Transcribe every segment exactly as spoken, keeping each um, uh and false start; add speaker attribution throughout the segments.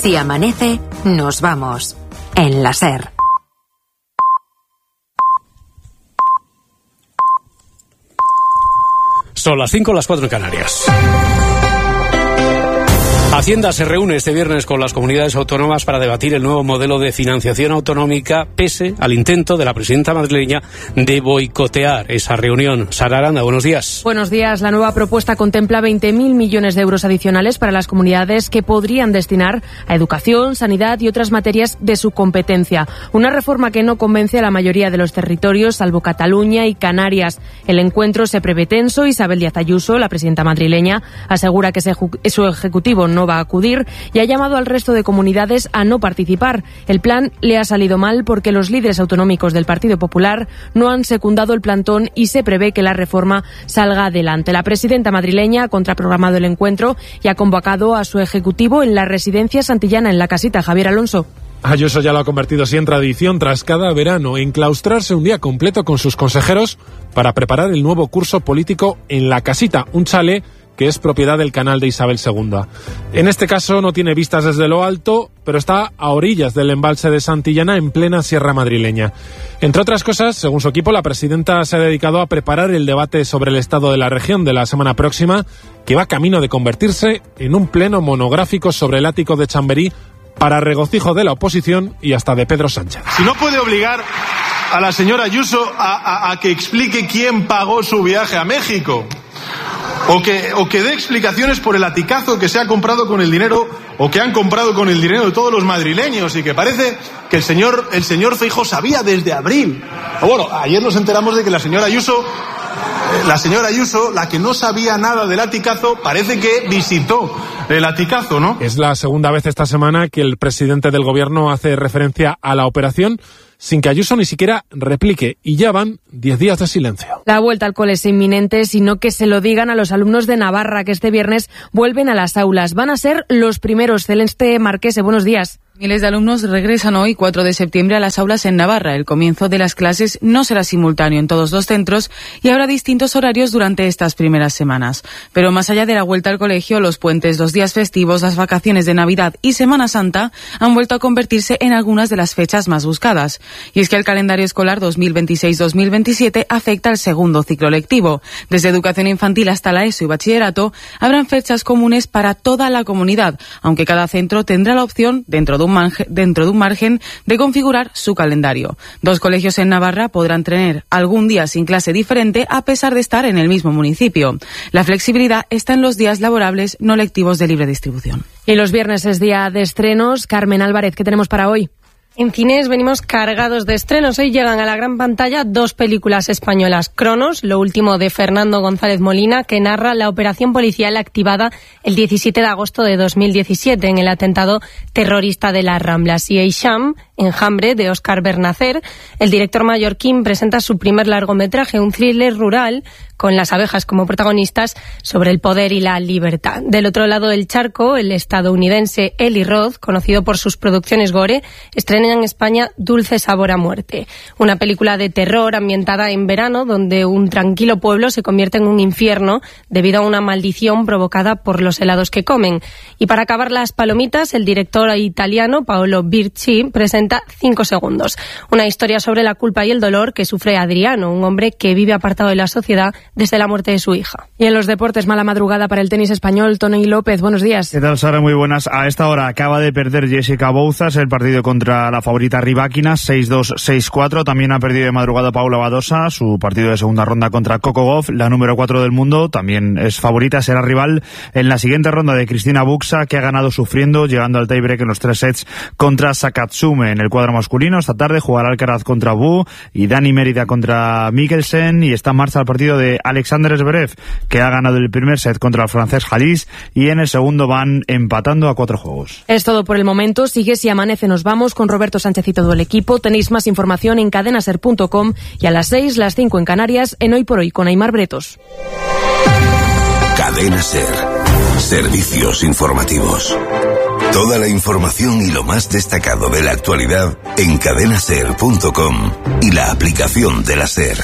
Speaker 1: Si amanece, nos vamos. En la SER.
Speaker 2: Son las cinco, las cuatro en Canarias. Hacienda se reúne este viernes con las comunidades autónomas para debatir el nuevo modelo de financiación autonómica, pese al intento de la presidenta madrileña de boicotear esa reunión. Sara Aranda, buenos días.
Speaker 3: Buenos días. La nueva propuesta contempla veinte mil millones de euros adicionales para las comunidades que podrían destinar a educación, sanidad y otras materias de su competencia. Una reforma que no convence a la mayoría de los territorios, salvo Cataluña y Canarias. El encuentro se prevé tenso. Isabel Díaz Ayuso, la presidenta madrileña, asegura que su ejecutivo no va a acudir y ha llamado al resto de comunidades a no participar. El plan le ha salido mal porque los líderes autonómicos del Partido Popular no han secundado el plantón y se prevé que la reforma salga adelante. La presidenta madrileña ha contraprogramado el encuentro y ha convocado a su ejecutivo en la residencia santillana, en La Casita. Javier Alonso.
Speaker 4: Ayuso ya lo ha convertido así en tradición tras cada verano enclaustrarse un día completo con sus consejeros para preparar el nuevo curso político en La Casita, un chalet que es propiedad del canal de Isabel segunda. En este caso no tiene vistas desde lo alto, pero está a orillas del embalse de Santillana, en plena sierra madrileña. Entre otras cosas, según su equipo, la presidenta se ha dedicado a preparar el debate sobre el estado de la región de la semana próxima, que va camino de convertirse en un pleno monográfico sobre el ático de Chamberí, para regocijo de la oposición y hasta de Pedro Sánchez.
Speaker 5: Si no puede obligar a la señora Ayuso a, a, a que explique quién pagó su viaje a México, O que, o que dé explicaciones por el aticazo que se ha comprado con el dinero, o que han comprado con el dinero de todos los madrileños, y que parece que el señor, el señor Feijóo sabía desde abril. Bueno, ayer nos enteramos de que la señora Ayuso, la señora Ayuso, la que no sabía nada del aticazo, parece que visitó el aticazo, ¿no?
Speaker 4: Es la segunda vez esta semana que el presidente del gobierno hace referencia a la operación sin que Ayuso ni siquiera replique, y ya van diez días de silencio.
Speaker 3: La vuelta al cole es inminente, sino que se lo digan a los alumnos de Navarra, que este viernes vuelven a las aulas. Van a ser los primeros. Celeste Marquese, buenos días.
Speaker 6: Miles de alumnos regresan hoy, cuatro de septiembre, a las aulas en Navarra. El comienzo de las clases no será simultáneo en todos los centros y habrá distintos horarios durante estas primeras semanas. Pero más allá de la vuelta al colegio, los puentes, los días festivos, las vacaciones de Navidad y Semana Santa han vuelto a convertirse en algunas de las fechas más buscadas. Y es que el calendario escolar dos mil veintiséis dos mil veintisiete afecta al segundo ciclo lectivo. Desde educación infantil hasta la ESO y bachillerato, habrán fechas comunes para toda la comunidad, aunque cada centro tendrá la opción, dentro de un margen, dentro de un margen de configurar su calendario. Dos colegios en Navarra podrán tener algún día sin clase diferente a pesar de estar en el mismo municipio. La flexibilidad está en los días laborables no lectivos de libre distribución.
Speaker 3: Y los viernes es día de estrenos. Carmen Álvarez, ¿qué tenemos para hoy?
Speaker 7: En cines venimos cargados de estrenos. Hoy llegan a la gran pantalla dos películas españolas. Cronos, lo último de Fernando González Molina, que narra la operación policial activada el diecisiete de agosto de dos mil diecisiete en el atentado terrorista de las Ramblas. Y Eixam, Enjambre, de Óscar Bernacer. El director mallorquín presenta su primer largometraje, un thriller rural con las abejas como protagonistas, sobre el poder y la libertad. Del otro lado del charco, el estadounidense Eli Roth, conocido por sus producciones gore, estrena en España Dulce sabor a muerte, una película de terror ambientada en verano, donde un tranquilo pueblo se convierte en un infierno debido a una maldición provocada por los helados que comen. Y para acabar las palomitas, el director italiano Paolo Birci presenta Cinco segundos, una historia sobre la culpa y el dolor que sufre Adriano, un hombre que vive apartado de la sociedad desde la muerte de su hija.
Speaker 3: Y en los deportes, mala madrugada para el tenis español. Tony López, buenos días.
Speaker 8: ¿Qué tal, Sara? Muy buenas. A esta hora acaba de perder Jessica Bouzas el partido contra la favorita Rybakina, seis dos seis cuatro. También ha perdido de madrugada Paula Badosa su partido de segunda ronda contra Coco Gauff, la número cuatro del mundo. También es favorita, será rival en la siguiente ronda de Cristina Buxa, que ha ganado sufriendo, llegando al tiebreak en los tres sets contra Sakatsume. En el cuadro masculino, esta tarde jugará Alcaraz contra Wu y Dani Mérida contra Mikkelsen, y está en marcha el partido de Alexander Zverev, que ha ganado el primer set contra el francés Jalis, y en el segundo van empatando a cuatro juegos.
Speaker 3: Es todo por el momento. Sigue Si Amanece, nos vamos con Roberto Sánchez y todo el equipo. Tenéis más información en cadenaser punto com y a las seis, las cinco en Canarias, en Hoy por Hoy con Aimar Bretos.
Speaker 9: Cadena Ser. Servicios informativos. Toda la información y lo más destacado de la actualidad en cadenaser punto com y la aplicación de la SER.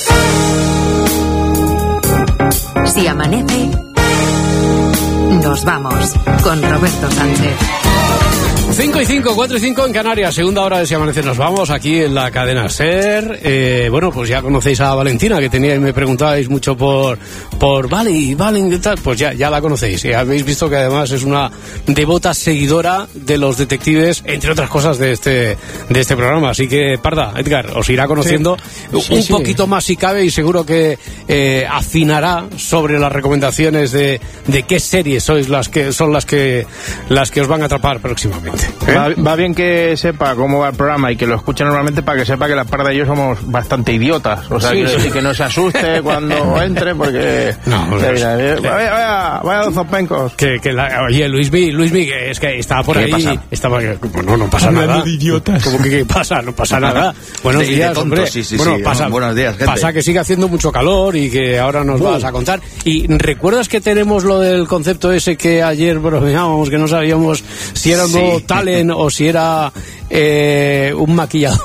Speaker 1: Si amanece, nos vamos con Roberto Sánchez.
Speaker 2: cinco y cinco, cuatro y cinco en Canarias, segunda hora de Si Amanece Nos Vamos, aquí en la cadena SER. Eh, bueno, pues ya conocéis a Valentina, que tenía y me preguntabais mucho por, por Vale, Valen, ¿qué tal? Pues ya, ya la conocéis. Y habéis visto que además es una devota seguidora de los detectives, entre otras cosas, de este, de este programa. Así que, Parda, Edgar, os irá conociendo sí. Sí, un sí. poquito más si cabe, y seguro que eh, afinará sobre las recomendaciones de, de qué series sois las que son las que las que os van a atrapar próximamente. ¿eh?
Speaker 10: Va, va bien que sepa cómo va el programa y que lo escuche normalmente, para que sepa que la Parda y yo somos bastante idiotas. O sea, sí, sí. que no se asuste cuando entre, porque...
Speaker 2: No, o sea,
Speaker 10: vaya, vaya, vaya, vaya dos zopencos.
Speaker 2: Que, que la, oye, Luismi, Luismi, que es que estaba por ahí...
Speaker 10: Pasa?
Speaker 2: Estaba, no, no pasa
Speaker 4: Hablando
Speaker 2: nada.
Speaker 4: de idiotas.
Speaker 2: ¿Cómo que qué pasa? No pasa nada. Buenos
Speaker 11: de,
Speaker 2: días,
Speaker 11: de tontos,
Speaker 2: hombre.
Speaker 11: Sí, sí,
Speaker 2: bueno,
Speaker 11: sí.
Speaker 2: pasa,
Speaker 11: Buenos días, gente.
Speaker 2: Pasa que sigue haciendo mucho calor y que ahora nos uh. vas a contar. Y ¿recuerdas que tenemos lo del concepto ese que ayer bromeábamos, que no sabíamos si era un
Speaker 11: sí.
Speaker 2: nuevo talent o si era eh, un maquillador?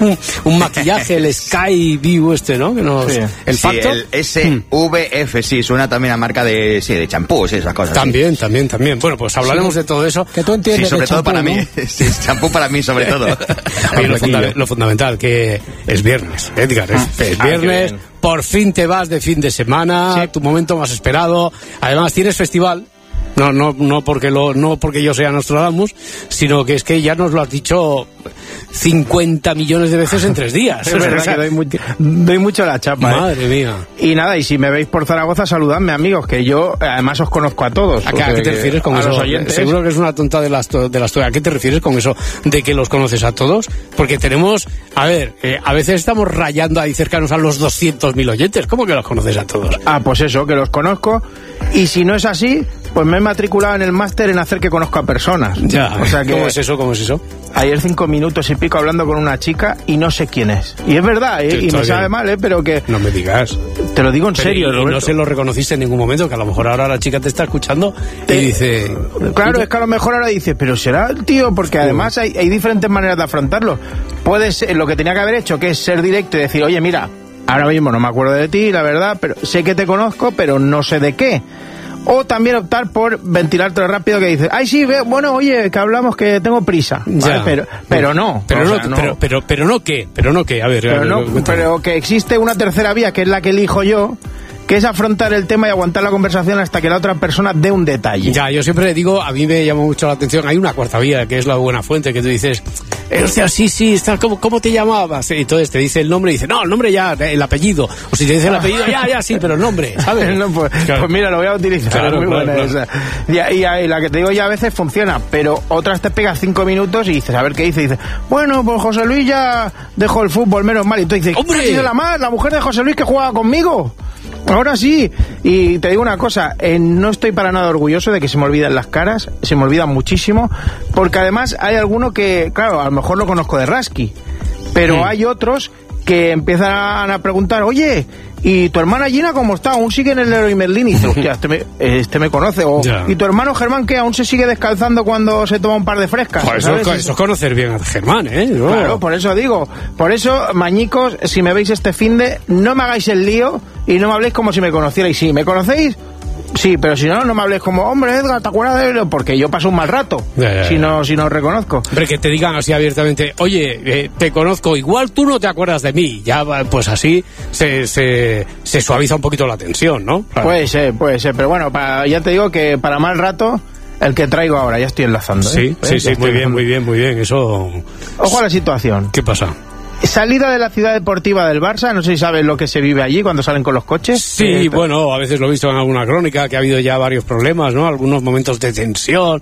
Speaker 2: un maquillaje, el Sky View este, ¿no? Que nos,
Speaker 11: sí.
Speaker 2: El
Speaker 11: sí,
Speaker 2: Factor.
Speaker 11: El S V F, sí, suena también a marca de sí, de champús y esas cosas.
Speaker 2: También,
Speaker 11: sí.
Speaker 2: también, también. Bueno, pues hablaremos sí, de todo eso.
Speaker 4: Que tú entiendes.
Speaker 11: Sí, sobre todo
Speaker 4: champú,
Speaker 11: para
Speaker 4: ¿no?
Speaker 11: mí. Sí, champú para mí, sobre todo.
Speaker 2: Oye, lo, funda- lo fundamental, que es viernes, Edgar, es, es viernes, ah, por fin te vas de fin de semana, sí. tu momento más esperado. Además, tienes festival. No, no, no porque lo, no porque yo sea Nostradamus, sino que es que ya nos lo has dicho cincuenta millones de veces en tres días.
Speaker 10: Es verdad, o sea, que doy, muy, doy mucho la chapa.
Speaker 2: Madre
Speaker 10: ¿eh?
Speaker 2: mía.
Speaker 10: Y nada, y si me veis por Zaragoza, saludadme, amigos, que yo además os conozco a todos.
Speaker 2: ¿A qué, ¿a qué te refieres con
Speaker 10: a
Speaker 2: eso?
Speaker 10: Los oyentes.
Speaker 2: Seguro que es una tonta de las de las ¿A qué te refieres con eso de que los conoces a todos? Porque tenemos, a ver, eh, a veces estamos rayando ahí cercanos a los doscientos mil oyentes. ¿Cómo que los conoces a todos?
Speaker 10: Ah, pues eso, que los conozco. Y si no es así, pues me he matriculado en el máster en hacer que conozco a personas.
Speaker 2: Ya,
Speaker 10: o sea que
Speaker 2: ¿cómo es eso? ¿Cómo es eso?
Speaker 10: Ayer cinco minutos y pico hablando con una chica y no sé quién es. Y es verdad, ¿eh? Y me sabe mal, ¿eh? Pero que...
Speaker 2: No me digas.
Speaker 10: Te lo digo en
Speaker 2: Pero
Speaker 10: serio,
Speaker 2: y,
Speaker 10: Roberto.
Speaker 2: Y no se lo reconociste en ningún momento, que a lo mejor ahora la chica te está escuchando
Speaker 10: te...
Speaker 2: y dice...
Speaker 10: Claro, es que a lo mejor ahora dice, pero será el tío, porque además hay, hay diferentes maneras de afrontarlo. Puede ser, lo que tenía que haber hecho, que es ser directo y decir, oye, mira, ahora mismo no me acuerdo de ti, la verdad, pero sé que te conozco, pero no sé de qué. O también optar por ventilarte rápido, que dices, ay sí, ve, bueno, oye, que hablamos, que tengo prisa. ¿Vale? Pero, pero no.
Speaker 2: Pero no,
Speaker 10: sea, no.
Speaker 2: Pero, pero, pero no qué, pero no qué, a ver.
Speaker 10: Pero,
Speaker 2: a ver,
Speaker 10: no, pero que existe una tercera vía, que es la que elijo yo, que es afrontar el tema y aguantar la conversación hasta que la otra persona dé un detalle.
Speaker 2: Ya, yo siempre digo, a mí me llama mucho la atención, hay una cuarta vía, que es la buena fuente, que tú dices, eh, o sea, sí, sí, está, ¿cómo, ¿cómo te llamabas? Y entonces te dice el nombre y dice, no, el nombre ya, el apellido. O si te dice el apellido, ya, ya, sí, pero el nombre, ¿sabes?
Speaker 10: no, pues, claro. pues mira, lo voy a utilizar.
Speaker 2: Claro,
Speaker 10: muy
Speaker 2: claro,
Speaker 10: buena
Speaker 2: claro.
Speaker 10: esa. Y, y, y la que te digo ya a veces funciona, pero otras te pegas cinco minutos y dices, a ver qué dice. Y dices, bueno, pues José Luis ya dejó el fútbol, menos mal. Y tú dices,
Speaker 2: ¡hombre!
Speaker 10: ¿Es la más? La mujer de José Luis que jugaba conmigo. Ahora sí, y te digo una cosa, eh, no estoy para nada orgulloso de que se me olviden las caras, se me olvidan muchísimo, porque además hay alguno que, claro, a lo mejor lo conozco de Rasky, pero mm. hay otros que empiezan a preguntar, oye, ¿y tu hermana Gina cómo está? ¿Aún sigue en el Leroy Merlin? Y dice, hostia, este me, este me conoce. O, yeah. ¿Y tu hermano Germán qué? ¿Aún se sigue descalzando cuando se toma un par de frescas?
Speaker 2: Pues eso, eso es conocer bien a Germán, ¿eh? Oh.
Speaker 10: Claro, por eso digo. Por eso, mañicos, si me veis este finde, no me hagáis el lío y no me habléis como si me conocierais. Sí, ¿me conocéis? Sí, pero si no, no me hables como, hombre, Edgar, ¿te acuerdas de él? Porque yo paso un mal rato, yeah, yeah, si no si no reconozco.
Speaker 2: Hombre, que te digan así abiertamente, oye, eh, te conozco, igual tú no te acuerdas de mí. Ya, pues así se, se, se suaviza un poquito la tensión, ¿no? Claro.
Speaker 10: Puede ser, puede ser, pero bueno, para, ya te digo que para mal rato, el que traigo ahora, ya estoy enlazando.
Speaker 2: Sí,
Speaker 10: ¿eh?
Speaker 2: sí,
Speaker 10: ¿Eh?
Speaker 2: sí, muy bien, muy bien, muy bien, eso...
Speaker 10: Ojo a la situación.
Speaker 2: ¿Qué pasa?
Speaker 10: Salida de la ciudad deportiva del Barça, no sé si sabes lo que se vive allí cuando salen con los coches.
Speaker 2: Sí, eh, bueno, a veces lo he visto en alguna crónica, que ha habido ya varios problemas, ¿no? Algunos momentos de tensión,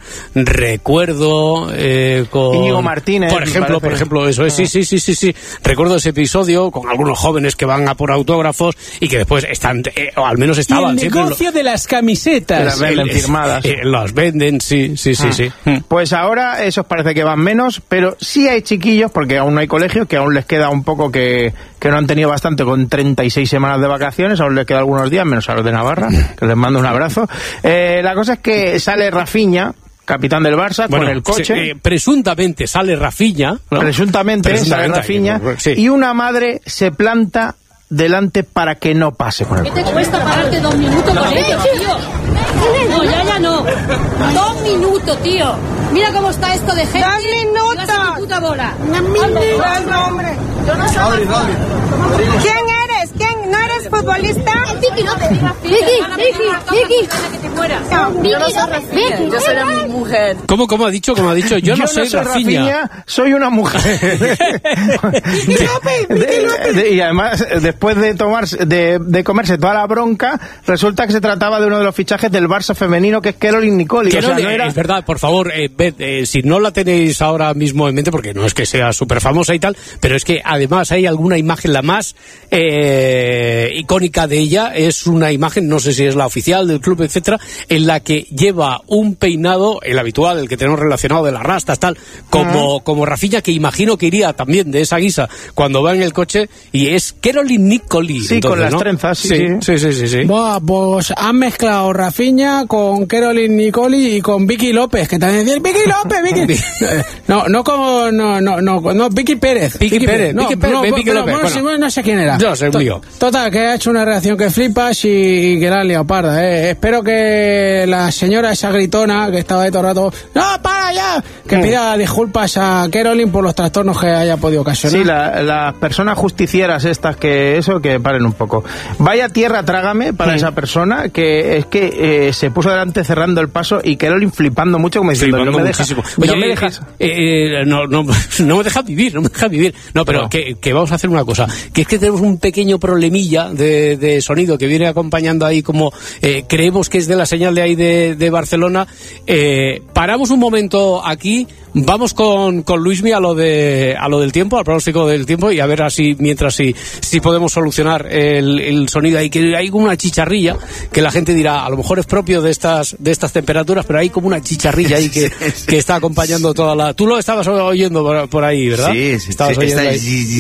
Speaker 2: recuerdo eh, con...
Speaker 10: Íñigo Martínez.
Speaker 2: Por ejemplo, por ejemplo, eso es, sí, sí, sí, sí, sí. Recuerdo ese episodio con algunos jóvenes que van a por autógrafos y que después están, eh, o al menos estaban...
Speaker 4: Y el negocio lo... de las camisetas.
Speaker 10: Las venden
Speaker 2: el,
Speaker 10: firmadas.
Speaker 2: Eh, las venden, sí, sí, sí, ah. sí.
Speaker 10: Pues ahora esos parece que van menos, pero sí hay chiquillos, porque aún no hay colegio, que aún les queda un poco que, que no han tenido bastante con treinta y seis semanas de vacaciones, aún les queda algunos días, menos a los de Navarra, que les mando un abrazo. Eh, la cosa es que sale Rafinha, capitán del Barça, bueno, con el coche.
Speaker 2: Se, eh, presuntamente sale Rafinha. ¿no?
Speaker 10: Presuntamente, Presuntamente sale Rafinha, sí. Y una madre se planta delante para que no pase con el
Speaker 12: ¿Qué
Speaker 10: coche.
Speaker 12: te cuesta pararte dos minutos con ellos, tío? No, ya, ya no. Dos minutos, tío. Mira cómo está esto de gente. ¡Dos minutos! ¡Tu puta bola! ¡Dos minutos! No, hombre. Yo no sé.
Speaker 13: ¿Quién eres? ¿Quién? ¿No eres futbolista?
Speaker 12: Vicky López. Vicky, Vicky, Vicky. Que te mueras. Vicky López. Vicky.
Speaker 13: Yo soy una mujer.
Speaker 2: ¿Cómo, cómo ha dicho? ¿Cómo ha dicho? Yo,
Speaker 10: Yo
Speaker 2: no soy,
Speaker 10: no soy
Speaker 2: Rafinha.
Speaker 10: Rafinha, soy una mujer.
Speaker 13: Vicky López, Vicky López.
Speaker 10: De- de- y además, después de tomarse, de, de comerse toda la bronca, resulta que se trataba de uno de los fichajes del Barça femenino, que es Caroline Nicoli.
Speaker 2: Que
Speaker 10: O
Speaker 2: no,
Speaker 10: sea, no
Speaker 2: eh,
Speaker 10: era...
Speaker 2: Es verdad, por favor, eh, ved, eh, si no la tenéis ahora mismo en mente, porque no es que sea súper famosa y tal, pero es que además hay alguna imagen, la más eh, icónica de ella, es una imagen, no sé si es la oficial del club, etcétera, en la que lleva un peinado, el habitual, el que tenemos relacionado de las rastas, tal, como, uh-huh. como Rafinha, que imagino que iría también de esa guisa cuando va en el coche, y es Caroline Nicoli.
Speaker 10: Sí,
Speaker 2: entonces,
Speaker 10: con las
Speaker 2: ¿no?
Speaker 10: trenzas, sí,
Speaker 2: sí.
Speaker 10: sí.
Speaker 2: Sí, sí, sí, sí.
Speaker 14: Buah, pues han mezclado Rafinha con Caroline Nicoli y con Vicky López, que también decían Vicky López, Vicky. no, no como no, no, no, no, Vicky Pérez.
Speaker 2: Vicky, Vicky Pérez,
Speaker 14: no,
Speaker 2: Vicky Pérez,
Speaker 14: no,
Speaker 2: Vicky
Speaker 14: pero,
Speaker 2: López.
Speaker 14: Bueno,
Speaker 2: Bueno,
Speaker 14: sí, no sé quién era.
Speaker 2: Yo sé, mío.
Speaker 14: Total, que ha hecho una reacción que flipas y, y que la han liado parda, eh. Espero que la señora esa gritona que estaba ahí todo el rato, ¡no, para ya! Que mm. pida disculpas a Caroline por los trastornos que haya podido ocasionar.
Speaker 10: Sí, la, las personas justicieras estas que eso, que paren un poco. Vaya tierra trágame para sí. esa persona, que es que eh, se puso delante cerrando el paso y Caroline flipando mucho, como diciendo,
Speaker 2: flipando
Speaker 10: no me dejas,
Speaker 2: Oye,
Speaker 10: no me dejas.
Speaker 2: Eh, eh, no, no, no me dejas vivir, no me dejas vivir. No, pero no. Que, que vamos a hacer una cosa, que es que tenemos un pequeño problemilla de, de sonido que viene acompañando ahí, como eh, creemos que es de la señal de ahí de, de Barcelona. Eh, paramos un momento aquí, vamos con, con Luismi a lo de a lo del tiempo, al pronóstico del tiempo, y a ver así mientras si, si podemos solucionar el, el sonido ahí, que hay una chicharrilla que la gente dirá, a lo mejor es propio de estas de estas temperaturas, pero hay como una chicharrilla ahí que, que está acompañando toda la... Tú lo estabas oyendo por, por ahí, ¿verdad?
Speaker 11: Sí, sí.
Speaker 2: Estabas
Speaker 11: sí,
Speaker 2: oyendo
Speaker 11: está...
Speaker 2: ahí.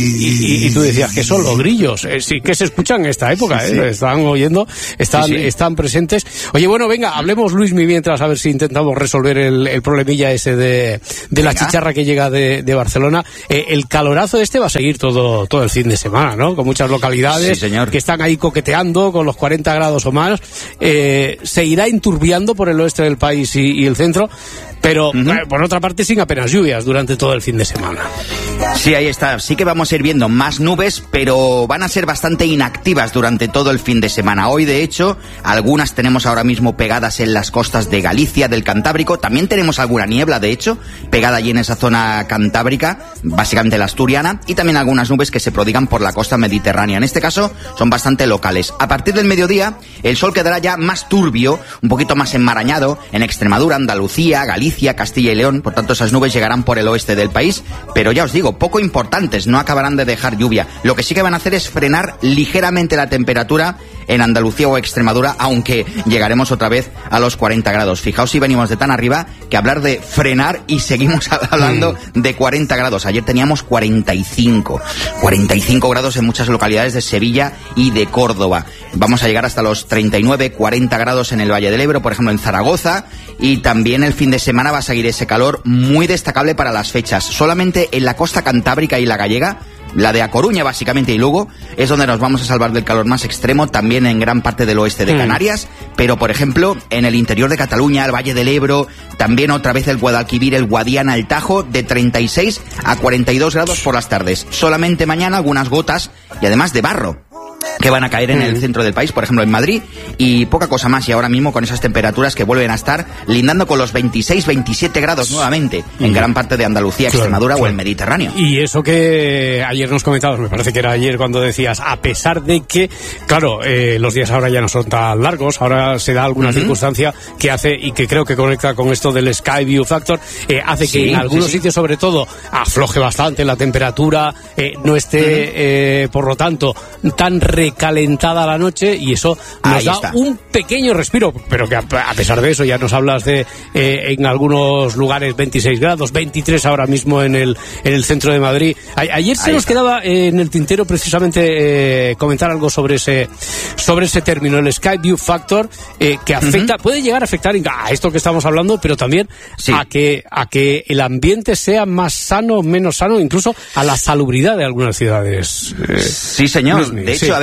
Speaker 2: Y, y, y tú decías que son los grillos, eh, sí que se escuchan en esta época, sí, sí. Eh, están oyendo, están, sí, sí. están presentes. Oye, bueno, venga, hablemos Luismi mientras, a ver si intentamos resolver el, el problemilla ese de, de la chicharra que llega de, de Barcelona. Eh, el calorazo este va a seguir todo, todo el fin de semana, ¿no? Con muchas localidades
Speaker 11: sí, señor.
Speaker 2: que están ahí coqueteando con los cuarenta grados o más. Eh, se irá enturbiando por el oeste del país y, y el centro, pero uh-huh. eh, por otra parte sin apenas lluvias durante todo el fin de semana.
Speaker 11: Sí, ahí está. Sí que vamos a ir viendo más nubes, pero van a ser bastante inactivas durante todo el fin de semana. Hoy, de hecho, algunas tenemos ahora mismo pegadas en las costas de Galicia, del Cantábrico. También tenemos alguna niebla, de hecho, pegada allí en esa zona cantábrica, básicamente la asturiana, y también algunas nubes que se prodigan por la costa mediterránea. En este caso, son bastante locales. A partir del mediodía, el sol quedará ya más turbio, un poquito más enmarañado en Extremadura, Andalucía, Galicia, Castilla y León. Por tanto, esas nubes llegarán por el oeste del país, pero ya os digo, poco importantes, no acabarán de dejar lluvia. Lo que sí que van a hacer es frenar ligeramente la temperatura en Andalucía o Extremadura, aunque llegaremos otra vez a los cuarenta grados. Fijaos si venimos de tan arriba que hablar de frenar y seguimos hablando mm. de cuarenta grados. Ayer teníamos cuarenta y cinco. cuarenta y cinco grados en muchas localidades de Sevilla y de Córdoba. Vamos a llegar hasta los treinta y nueve, cuarenta grados en el Valle del Ebro, por ejemplo en Zaragoza, y también el fin de semana va a seguir ese calor muy destacable para las fechas. Solamente en la costa cantábrica y la gallega, la de A Coruña básicamente y Lugo, es donde nos vamos a salvar del calor más extremo, también en gran parte del oeste de Canarias, mm. pero por ejemplo en el interior de Cataluña, el Valle del Ebro, también otra vez el Guadalquivir, el Guadiana, el Tajo, de treinta y seis a cuarenta y dos grados por las tardes. Solamente mañana algunas gotas y además de barro que van a caer en el centro del país, por ejemplo en Madrid, y poca cosa más, y ahora mismo con esas temperaturas que vuelven a estar lindando con los veintiséis, veintisiete grados nuevamente en gran parte de Andalucía, claro, Extremadura claro. o el Mediterráneo.
Speaker 2: Y eso que ayer nos comentabas, me parece que era ayer cuando decías, a pesar de que, claro, eh, los días ahora ya no son tan largos, ahora se da alguna uh-huh. circunstancia que hace, y que creo que conecta con esto del Sky View Factor, eh, hace sí, que en algunos sí, sí. sitios sobre todo afloje bastante la temperatura, eh, no esté, uh-huh. eh, por lo tanto, tan recalentada la noche, y eso nos Ahí da está. un pequeño respiro, pero que a, a pesar de eso ya nos hablas de eh, en algunos lugares veintiséis grados, veintitrés ahora mismo en el en el centro de Madrid. A, ayer se Ahí nos está. quedaba eh, en el tintero precisamente eh, comentar algo sobre ese sobre ese término, el Sky View Factor, eh, que afecta, uh-huh. puede llegar a afectar a esto que estamos hablando, pero también sí. a que a que el ambiente sea más sano, menos sano, incluso a la salubridad de algunas ciudades. Eh,
Speaker 11: sí, señor. De hecho, sí. a ver,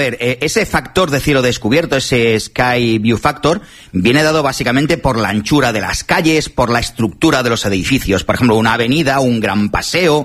Speaker 11: ver, eh, ese factor de cielo descubierto, ese Sky View Factor, viene dado básicamente por la anchura de las calles, por la estructura de los edificios. Por ejemplo, una avenida, un gran paseo,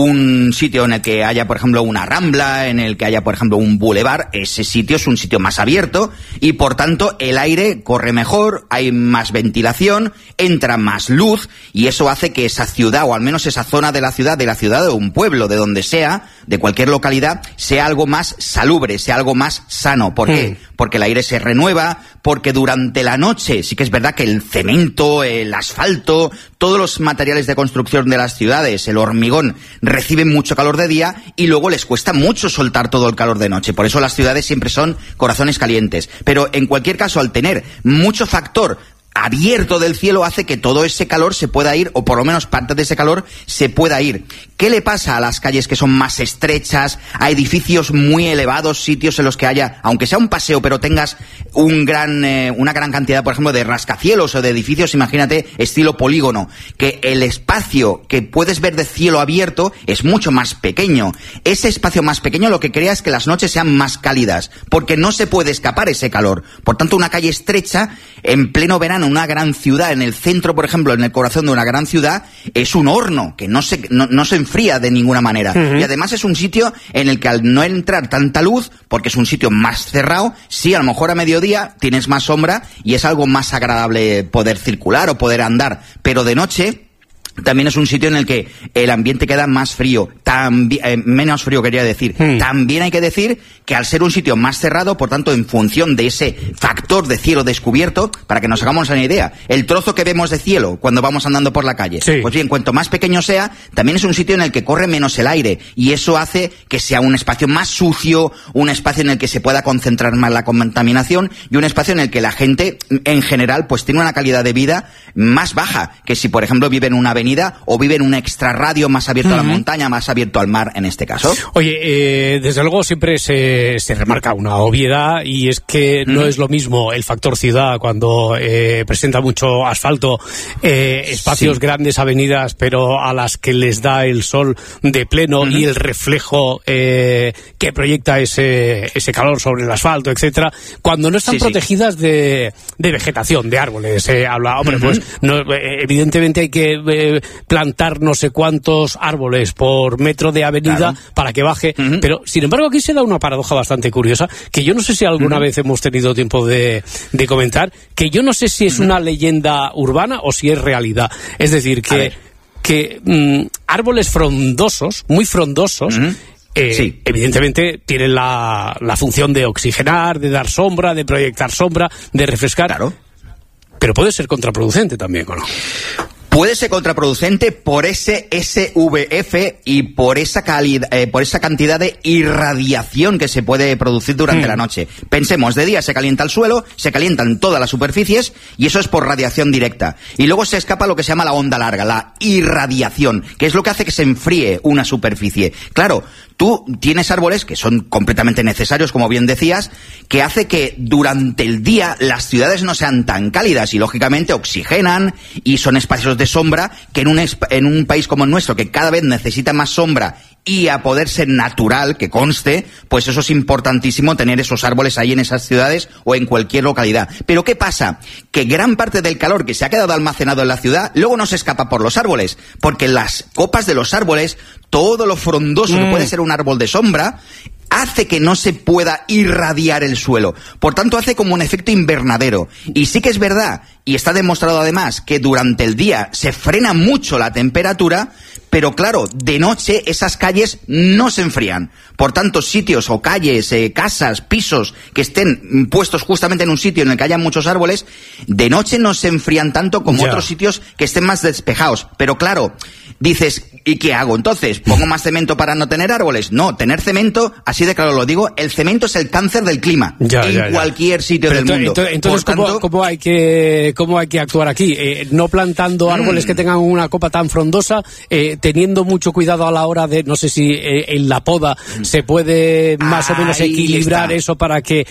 Speaker 11: un sitio en el que haya, por ejemplo, una rambla, en el que haya, por ejemplo, un bulevar. Ese sitio es un sitio más abierto y, por tanto, el aire corre mejor, hay más ventilación, entra más luz y eso hace que esa ciudad, o al menos esa zona de la ciudad, de la ciudad o un pueblo, de donde sea, de cualquier localidad, sea algo más salubre, sea algo más sano. ¿Por qué? Mm. Porque el aire se renueva, porque durante la noche sí que es verdad que el cemento, el asfalto, todos los materiales de construcción de las ciudades, el hormigón, reciben mucho calor de día y luego les cuesta mucho soltar todo el calor de noche. Por eso las ciudades siempre son corazones calientes. Pero en cualquier caso, al tener mucho factor abierto del cielo, hace que todo ese calor se pueda ir, o por lo menos parte de ese calor se pueda ir. ¿Qué le pasa a las calles que son más estrechas, a edificios muy elevados, sitios en los que haya, aunque sea un paseo, pero tengas un gran, eh, una gran cantidad, por ejemplo, de rascacielos o de edificios, imagínate, estilo polígono, que el espacio que puedes ver de cielo abierto es mucho más pequeño? Ese espacio más pequeño lo que crea es que las noches sean más cálidas, porque no se puede escapar ese calor. Por tanto, una calle estrecha, en pleno verano, una gran ciudad, en el centro, por ejemplo, en el corazón de una gran ciudad, es un horno que no se, no, no se enfría de ninguna manera. Uh-huh. Y además es un sitio en el que al no entrar tanta luz, porque es un sitio más cerrado, sí, a lo mejor a mediodía tienes más sombra y es algo más agradable poder circular o poder andar, pero de noche también es un sitio en el que el ambiente queda más frío, también, eh, menos frío quería decir. Hmm. También hay que decir que al ser un sitio más cerrado, por tanto, en función de ese factor de cielo descubierto, para que nos hagamos una idea, el trozo que vemos de cielo cuando vamos andando por la calle, sí. Pues bien, cuanto más pequeño sea, también es un sitio en el que corre menos el aire y eso hace que sea un espacio más sucio, un espacio en el que se pueda concentrar más la contaminación y un espacio en el que la gente, en general, pues tiene una calidad de vida más baja que si, por ejemplo, vive en una avenida o vive en un extrarradio más abierto uh-huh. a la montaña, más abierto al mar en este caso.
Speaker 2: Oye, eh, desde luego siempre se, se remarca una obviedad y es que uh-huh. no es lo mismo el factor ciudad cuando eh, presenta mucho asfalto, eh, espacios sí. grandes, avenidas, pero a las que les da el sol de pleno uh-huh. y el reflejo eh, que proyecta ese, ese calor sobre el asfalto, etcétera, cuando no están sí, protegidas sí. de, de vegetación, de árboles. Eh, habla, hombre, uh-huh. pues no, eh, evidentemente hay que eh, plantar no sé cuántos árboles por metro de avenida claro. para que baje, uh-huh. pero sin embargo aquí se da una paradoja bastante curiosa que yo no sé si alguna uh-huh. vez hemos tenido tiempo de, de comentar, que yo no sé si es uh-huh. una leyenda urbana o si es realidad, es decir, que, que mm, árboles frondosos, muy frondosos, uh-huh. Eh, sí. evidentemente tienen la, la función de oxigenar, de dar sombra, de proyectar sombra, de refrescar, claro. pero puede ser contraproducente también, ¿o no?
Speaker 11: Puede ser contraproducente por ese S V F y por esa calidad, eh, por esa cantidad de irradiación que se puede producir durante mm. la noche. Pensemos, de día se calienta el suelo, se calientan todas las superficies y eso es por radiación directa. Y luego se escapa lo que se llama la onda larga, la irradiación, que es lo que hace que se enfríe una superficie. Claro, tú tienes árboles que son completamente necesarios, como bien decías, que hace que durante el día las ciudades no sean tan cálidas y lógicamente oxigenan y son espacios de sombra que en un, en un país como el nuestro, que cada vez necesita más sombra y a poder ser natural, que conste, pues eso es importantísimo, tener esos árboles ahí en esas ciudades o en cualquier localidad. Pero ¿qué pasa? Que gran parte del calor que se ha quedado almacenado en la ciudad luego no se escapa por los árboles, porque las copas de los árboles, todo lo frondoso mm. que puede ser un árbol de sombra, hace que no se pueda irradiar el suelo. Por tanto, hace como un efecto invernadero. Y sí que es verdad, y está demostrado además, que durante el día se frena mucho la temperatura, pero claro, de noche esas calles no se enfrían. Por tanto, sitios o calles, eh, casas, pisos que estén puestos justamente en un sitio en el que haya muchos árboles, de noche no se enfrían tanto como yeah. otros sitios que estén más despejados. Pero claro, dices, ¿y qué hago entonces? ¿Pongo más cemento para no tener árboles? No, tener cemento, así de claro lo digo, el cemento es el cáncer del clima ya, en ya, ya. cualquier sitio pero del mundo.
Speaker 2: Entonces, entonces ¿cómo, tanto, ¿cómo, hay que, ¿cómo hay que actuar aquí? Eh, no plantando árboles mm. que tengan una copa tan frondosa, eh, teniendo mucho cuidado a la hora de, no sé si eh, en la poda se puede más Ahí o menos equilibrar está. eso para que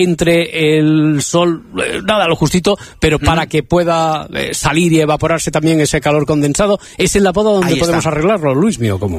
Speaker 2: entre el sol, eh, nada, lo justito, pero mm. para que pueda eh, salir y evaporarse también ese calor condensado. ¿Es en la poda donde Ahí podemos está. arreglarlo, Luis mío? ¿Cómo?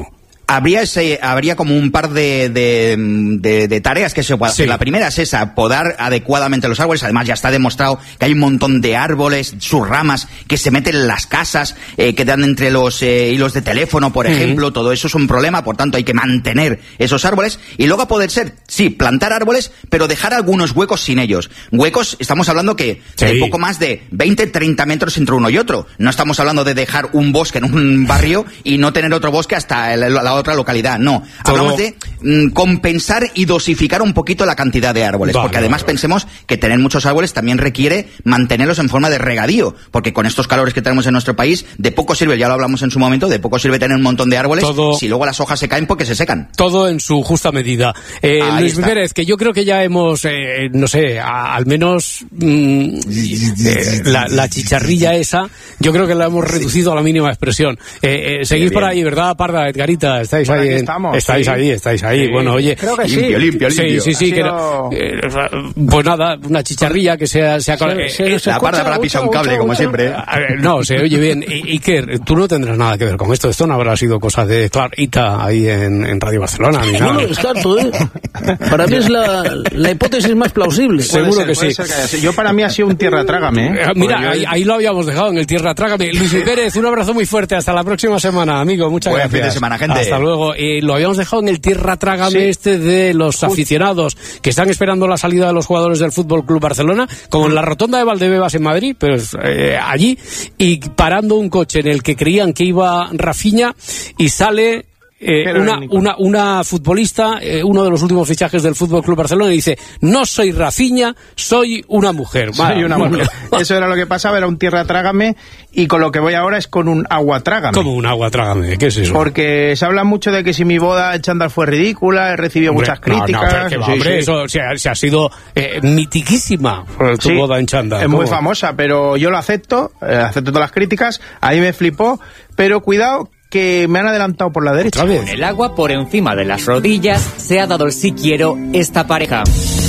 Speaker 11: Habría ese, habría como un par de, de, de, de tareas que se puede hacer. Sí. La primera es esa, podar adecuadamente los árboles. Además, ya está demostrado que hay un montón de árboles, sus ramas, que se meten en las casas, eh, que dan entre los eh, hilos de teléfono, por ejemplo. Uh-huh. Todo eso es un problema, por tanto hay que mantener esos árboles. Y luego a poder ser, sí, plantar árboles, pero dejar algunos huecos sin ellos. Huecos, estamos hablando que sí. de poco más de veinte, treinta metros entre uno y otro. No estamos hablando de dejar un bosque en un barrio y no tener otro bosque hasta el, la otra localidad, no. Todo. Hablamos de mm, compensar y dosificar un poquito la cantidad de árboles, vale, porque además vale. pensemos que tener muchos árboles también requiere mantenerlos en forma de regadío, porque con estos calores que tenemos en nuestro país, de poco sirve, ya lo hablamos en su momento, de poco sirve tener un montón de árboles todo, si luego las hojas se caen porque se secan.
Speaker 2: Todo en su justa medida. Eh, Luis Pérez, que yo creo que ya hemos, eh, no sé, a, al menos mm, eh, la, la chicharrilla esa, yo creo que la hemos reducido a la mínima expresión. Eh, eh, seguís bien, por ahí, ¿verdad, Parda, Edgarita? Estáis ahí. Estamos, estáis sí. ahí, estáis ahí. Sí. Bueno, oye,
Speaker 10: creo que
Speaker 11: limpio,
Speaker 10: sí.
Speaker 11: limpio, limpio.
Speaker 2: Sí, sí, sí.
Speaker 10: Sido...
Speaker 2: Que, eh, pues nada, una chicharrilla que sea... sea
Speaker 11: sí, eh, sí, eh, la Parda para pisar un cable, mucho, como mucho. siempre.
Speaker 2: Eh, no, se oye bien. Y, y que tú no tendrás nada que ver con esto. Esto no habrá sido cosa de Clarita ahí en, en Radio Barcelona. Ni nada.
Speaker 15: No lo descarto, ¿eh? Para mí es la, la hipótesis más plausible.
Speaker 2: Seguro
Speaker 10: ser,
Speaker 2: que sí.
Speaker 10: Que yo para mí ha sido un tierra trágame, ¿eh?
Speaker 2: Mira, yo... ahí, ahí lo habíamos dejado, en el tierra trágame. Luis Pérez, un abrazo muy fuerte. Hasta la próxima semana, amigo. Muchas
Speaker 11: Buen
Speaker 2: gracias.
Speaker 11: fin de semana, gente.
Speaker 2: Hasta luego. Eh, lo habíamos dejado en el tierra trágame sí. este de los aficionados que están esperando la salida de los jugadores del Fútbol Club Barcelona, como en la rotonda de Valdebebas en Madrid, pero eh, allí, y parando un coche en el que creían que iba Rafinha y sale... Eh, una, una, una futbolista, eh, uno de los últimos fichajes del Fútbol Club Barcelona, y dice: no soy Rafinha, soy una mujer.
Speaker 10: Soy una mujer. Eso era lo que pasaba, era un tierra trágame, y con lo que voy ahora es con un agua trágame.
Speaker 2: ¿Cómo un agua trágame? ¿Qué es eso?
Speaker 10: Porque se habla mucho de que si mi boda chándal fue ridícula, he recibido hombre, muchas críticas.
Speaker 2: No, no, pero que, sí, hombre, sí. eso se ha, se ha sido eh, mitiquísima tu sí, boda en chándal.
Speaker 10: Es muy famosa, pero yo lo acepto, eh, acepto todas las críticas, ahí me flipó, pero cuidado, que me han adelantado por la derecha.
Speaker 16: Con el agua por encima de las rodillas se ha dado el sí quiero esta pareja.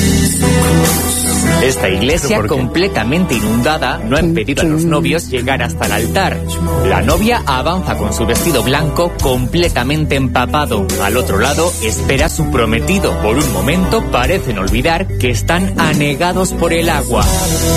Speaker 16: Esta iglesia completamente inundada no ha impedido a los novios llegar hasta el altar. La novia avanza con su vestido blanco completamente empapado. Al otro lado espera a su prometido. Por un momento parecen olvidar que están anegados por el agua.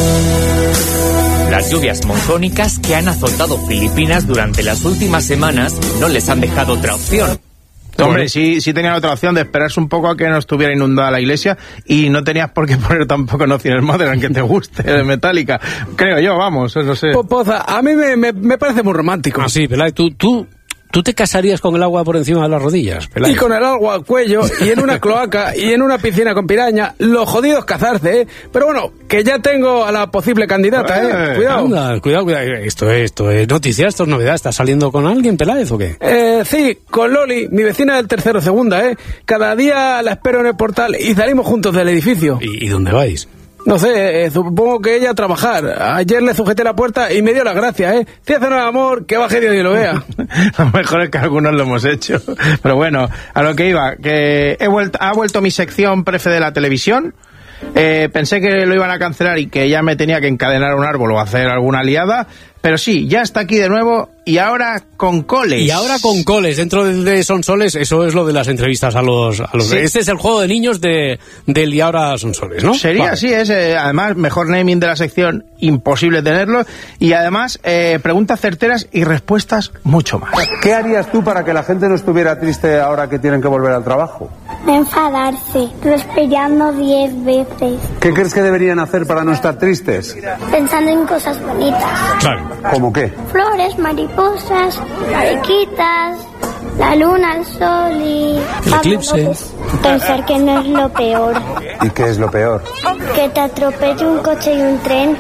Speaker 16: Las lluvias monzónicas que han azotado Filipinas durante las últimas semanas no les han dejado otra opción.
Speaker 10: Hombre, sí, sí tenían otra opción de esperarse un poco a que no estuviera inundada la iglesia, y no tenías por qué poner tampoco Nothing Else Matters, aunque te guste, de Metallica. Creo yo, vamos, no sé.
Speaker 14: Poza, a mí me, me, me parece muy romántico.
Speaker 2: Ah, sí, Pelay, tú... tú... ¿Tú te casarías con el agua por encima de las rodillas, Pelay?
Speaker 14: Y con el agua al cuello, y en una cloaca, y en una piscina con piraña. Lo jodido es casarse, ¿eh? Pero bueno, que ya tengo a la posible candidata, ¿eh? Cuidado.
Speaker 2: Anda, cuidado, cuidado. Esto es, esto es noticia, esto es novedad. ¿Estás saliendo con alguien, Peláez, o qué?
Speaker 14: Eh, sí, con Loli, mi vecina del tercero segunda, ¿eh? Cada día la espero en el portal y salimos juntos del edificio.
Speaker 2: ¿Y, y dónde vais?
Speaker 14: No sé, eh, supongo que ella a trabajar. Ayer le sujeté la puerta y me dio las gracias, ¿eh? Si hace nada amor, que baje Dios y lo vea.
Speaker 10: Lo mejor es que algunos lo hemos hecho. Pero bueno, a lo que iba, que he vuelto, ha vuelto mi sección prefe de la televisión. Eh, pensé que lo iban a cancelar y que ya me tenía que encadenar a un árbol o hacer alguna liada. Pero sí, ya está aquí de nuevo, y ahora con Coles.
Speaker 2: Y ahora con Coles, dentro de, de Sonsoles, eso es lo de las entrevistas a los... A los sí. Este es el juego de niños de, del Y ahora Sonsoles, ¿no?
Speaker 10: Sería vale. así, es, eh, además, mejor naming de la sección, imposible tenerlo, y además, eh, preguntas certeras y respuestas mucho más.
Speaker 17: ¿Qué harías tú para que la gente no estuviera triste ahora que tienen que volver al trabajo?
Speaker 18: Enfadarse, respirando diez veces.
Speaker 17: ¿Qué crees que deberían hacer para no estar tristes?
Speaker 18: Pensando en cosas bonitas.
Speaker 2: Claro.
Speaker 17: ¿Cómo qué?
Speaker 18: Flores, mariposas, mariquitas, la luna, el sol y...
Speaker 2: El eclipse.
Speaker 18: Pensar que no es lo peor.
Speaker 17: ¿Y qué es lo peor?
Speaker 18: Que te atropelle un coche y un tren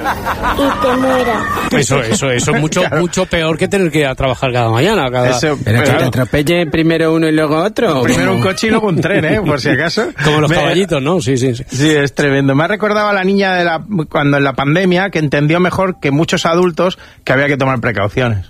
Speaker 18: y te muera.
Speaker 2: Eso, eso, eso es mucho, claro. mucho peor que tener que ir a trabajar cada mañana. Cada...
Speaker 14: Eso, pero claro. que te atropelle primero uno y luego otro.
Speaker 10: Primero un coche y luego un tren, ¿eh? Por si acaso.
Speaker 2: Como los
Speaker 10: Me...
Speaker 2: caballitos, ¿no? Sí, sí, sí.
Speaker 10: Sí, es tremendo. Me ha recordado a la niña de la cuando en la pandemia, que entendió mejor que muchos adultos que había que tomar precauciones.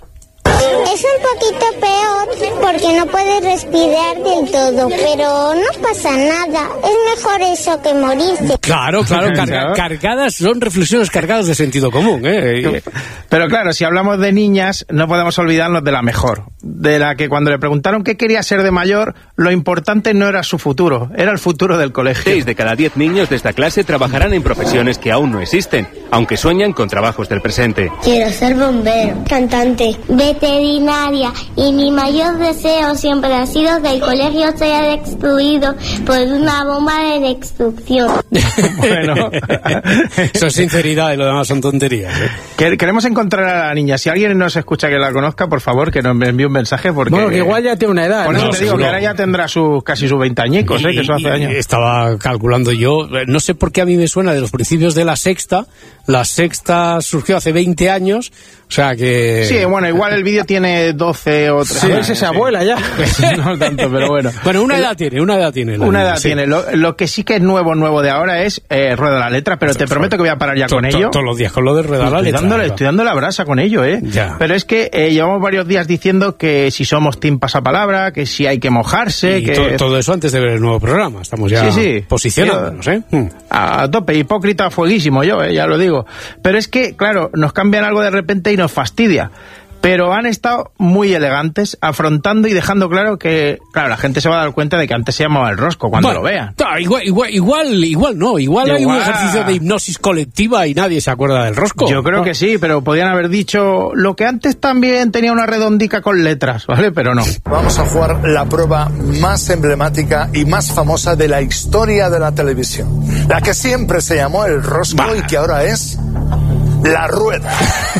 Speaker 18: Es un poquito peor porque no puedes respirar del todo, pero no pasa nada. Es mejor eso que morirse.
Speaker 2: Claro, claro, carga, cargadas, son reflexiones cargadas de sentido común, ¿eh?
Speaker 10: Pero claro, si hablamos de niñas, no podemos olvidarnos de la mejor. de la que cuando le preguntaron qué quería ser de mayor, lo importante no era su futuro, era el futuro del colegio.
Speaker 19: Seis de cada diez niños de esta clase trabajarán en profesiones que aún no existen, aunque sueñan con trabajos del presente.
Speaker 18: Quiero ser bombero, cantante, veterinaria, y mi mayor deseo siempre ha sido que el colegio sea destruido por una bomba de destrucción.
Speaker 10: Bueno,
Speaker 2: eso es sinceridad y lo demás son tonterías, ¿eh?
Speaker 10: Queremos encontrar a la niña. Si alguien nos escucha que la conozca, por favor, que nos envíe un mensaje. Porque,
Speaker 14: bueno, que igual ya tiene una edad.
Speaker 10: Por eso
Speaker 14: ¿no?
Speaker 10: te digo
Speaker 2: seguro.
Speaker 10: que ahora ya tendrá sus casi sus veinte añicos, ¿eh? Que eso hace años.
Speaker 2: Estaba calculando yo, no sé por qué a mí me suena de los principios de La Sexta. La Sexta surgió hace veinte años, o sea que...
Speaker 10: Sí, bueno, igual el vídeo tiene doce o trece.
Speaker 14: Sí, es esa abuela ya.
Speaker 10: No tanto, pero bueno.
Speaker 2: Bueno, una edad tiene, una edad tiene.
Speaker 10: Una
Speaker 2: niña,
Speaker 10: edad
Speaker 2: sí.
Speaker 10: tiene. Lo, lo que sí que es nuevo, nuevo de ahora es eh, Rueda la Letra, pero te prometo que voy a parar ya con ello.
Speaker 2: Todos los días con lo de Rueda la
Speaker 10: Estoy
Speaker 2: Letra.
Speaker 10: dándole, estoy dando la brasa con ello, ¿eh?
Speaker 2: Ya.
Speaker 10: Pero es que eh, llevamos varios días diciendo que si somos team pasapalabra, que si hay que mojarse,
Speaker 2: Y
Speaker 10: que...
Speaker 2: to- todo eso antes de ver el nuevo programa. Estamos ya
Speaker 10: Sí, sí.
Speaker 2: posicionándonos, ¿eh? Mm.
Speaker 10: A tope, hipócrita fueguísimo yo, eh, ya lo digo. Pero es que, claro, nos cambian algo de repente y nos fastidia. Pero han estado muy elegantes, afrontando y dejando claro que, claro, la gente se va a dar cuenta de que antes se llamaba El Rosco, cuando
Speaker 2: Bueno,
Speaker 10: lo vean.
Speaker 2: ta, igual, igual, igual, igual no, igual, hay un
Speaker 10: Igual.
Speaker 2: ejercicio de hipnosis colectiva y nadie se acuerda del rosco.
Speaker 10: Yo creo que sí, pero podían haber dicho lo que antes también tenía una redondica con letras, ¿vale? Pero no.
Speaker 20: Vamos a jugar la prueba más emblemática y más famosa de la historia de la televisión. La que siempre se llamó El Rosco bah. y que ahora es... La rueda.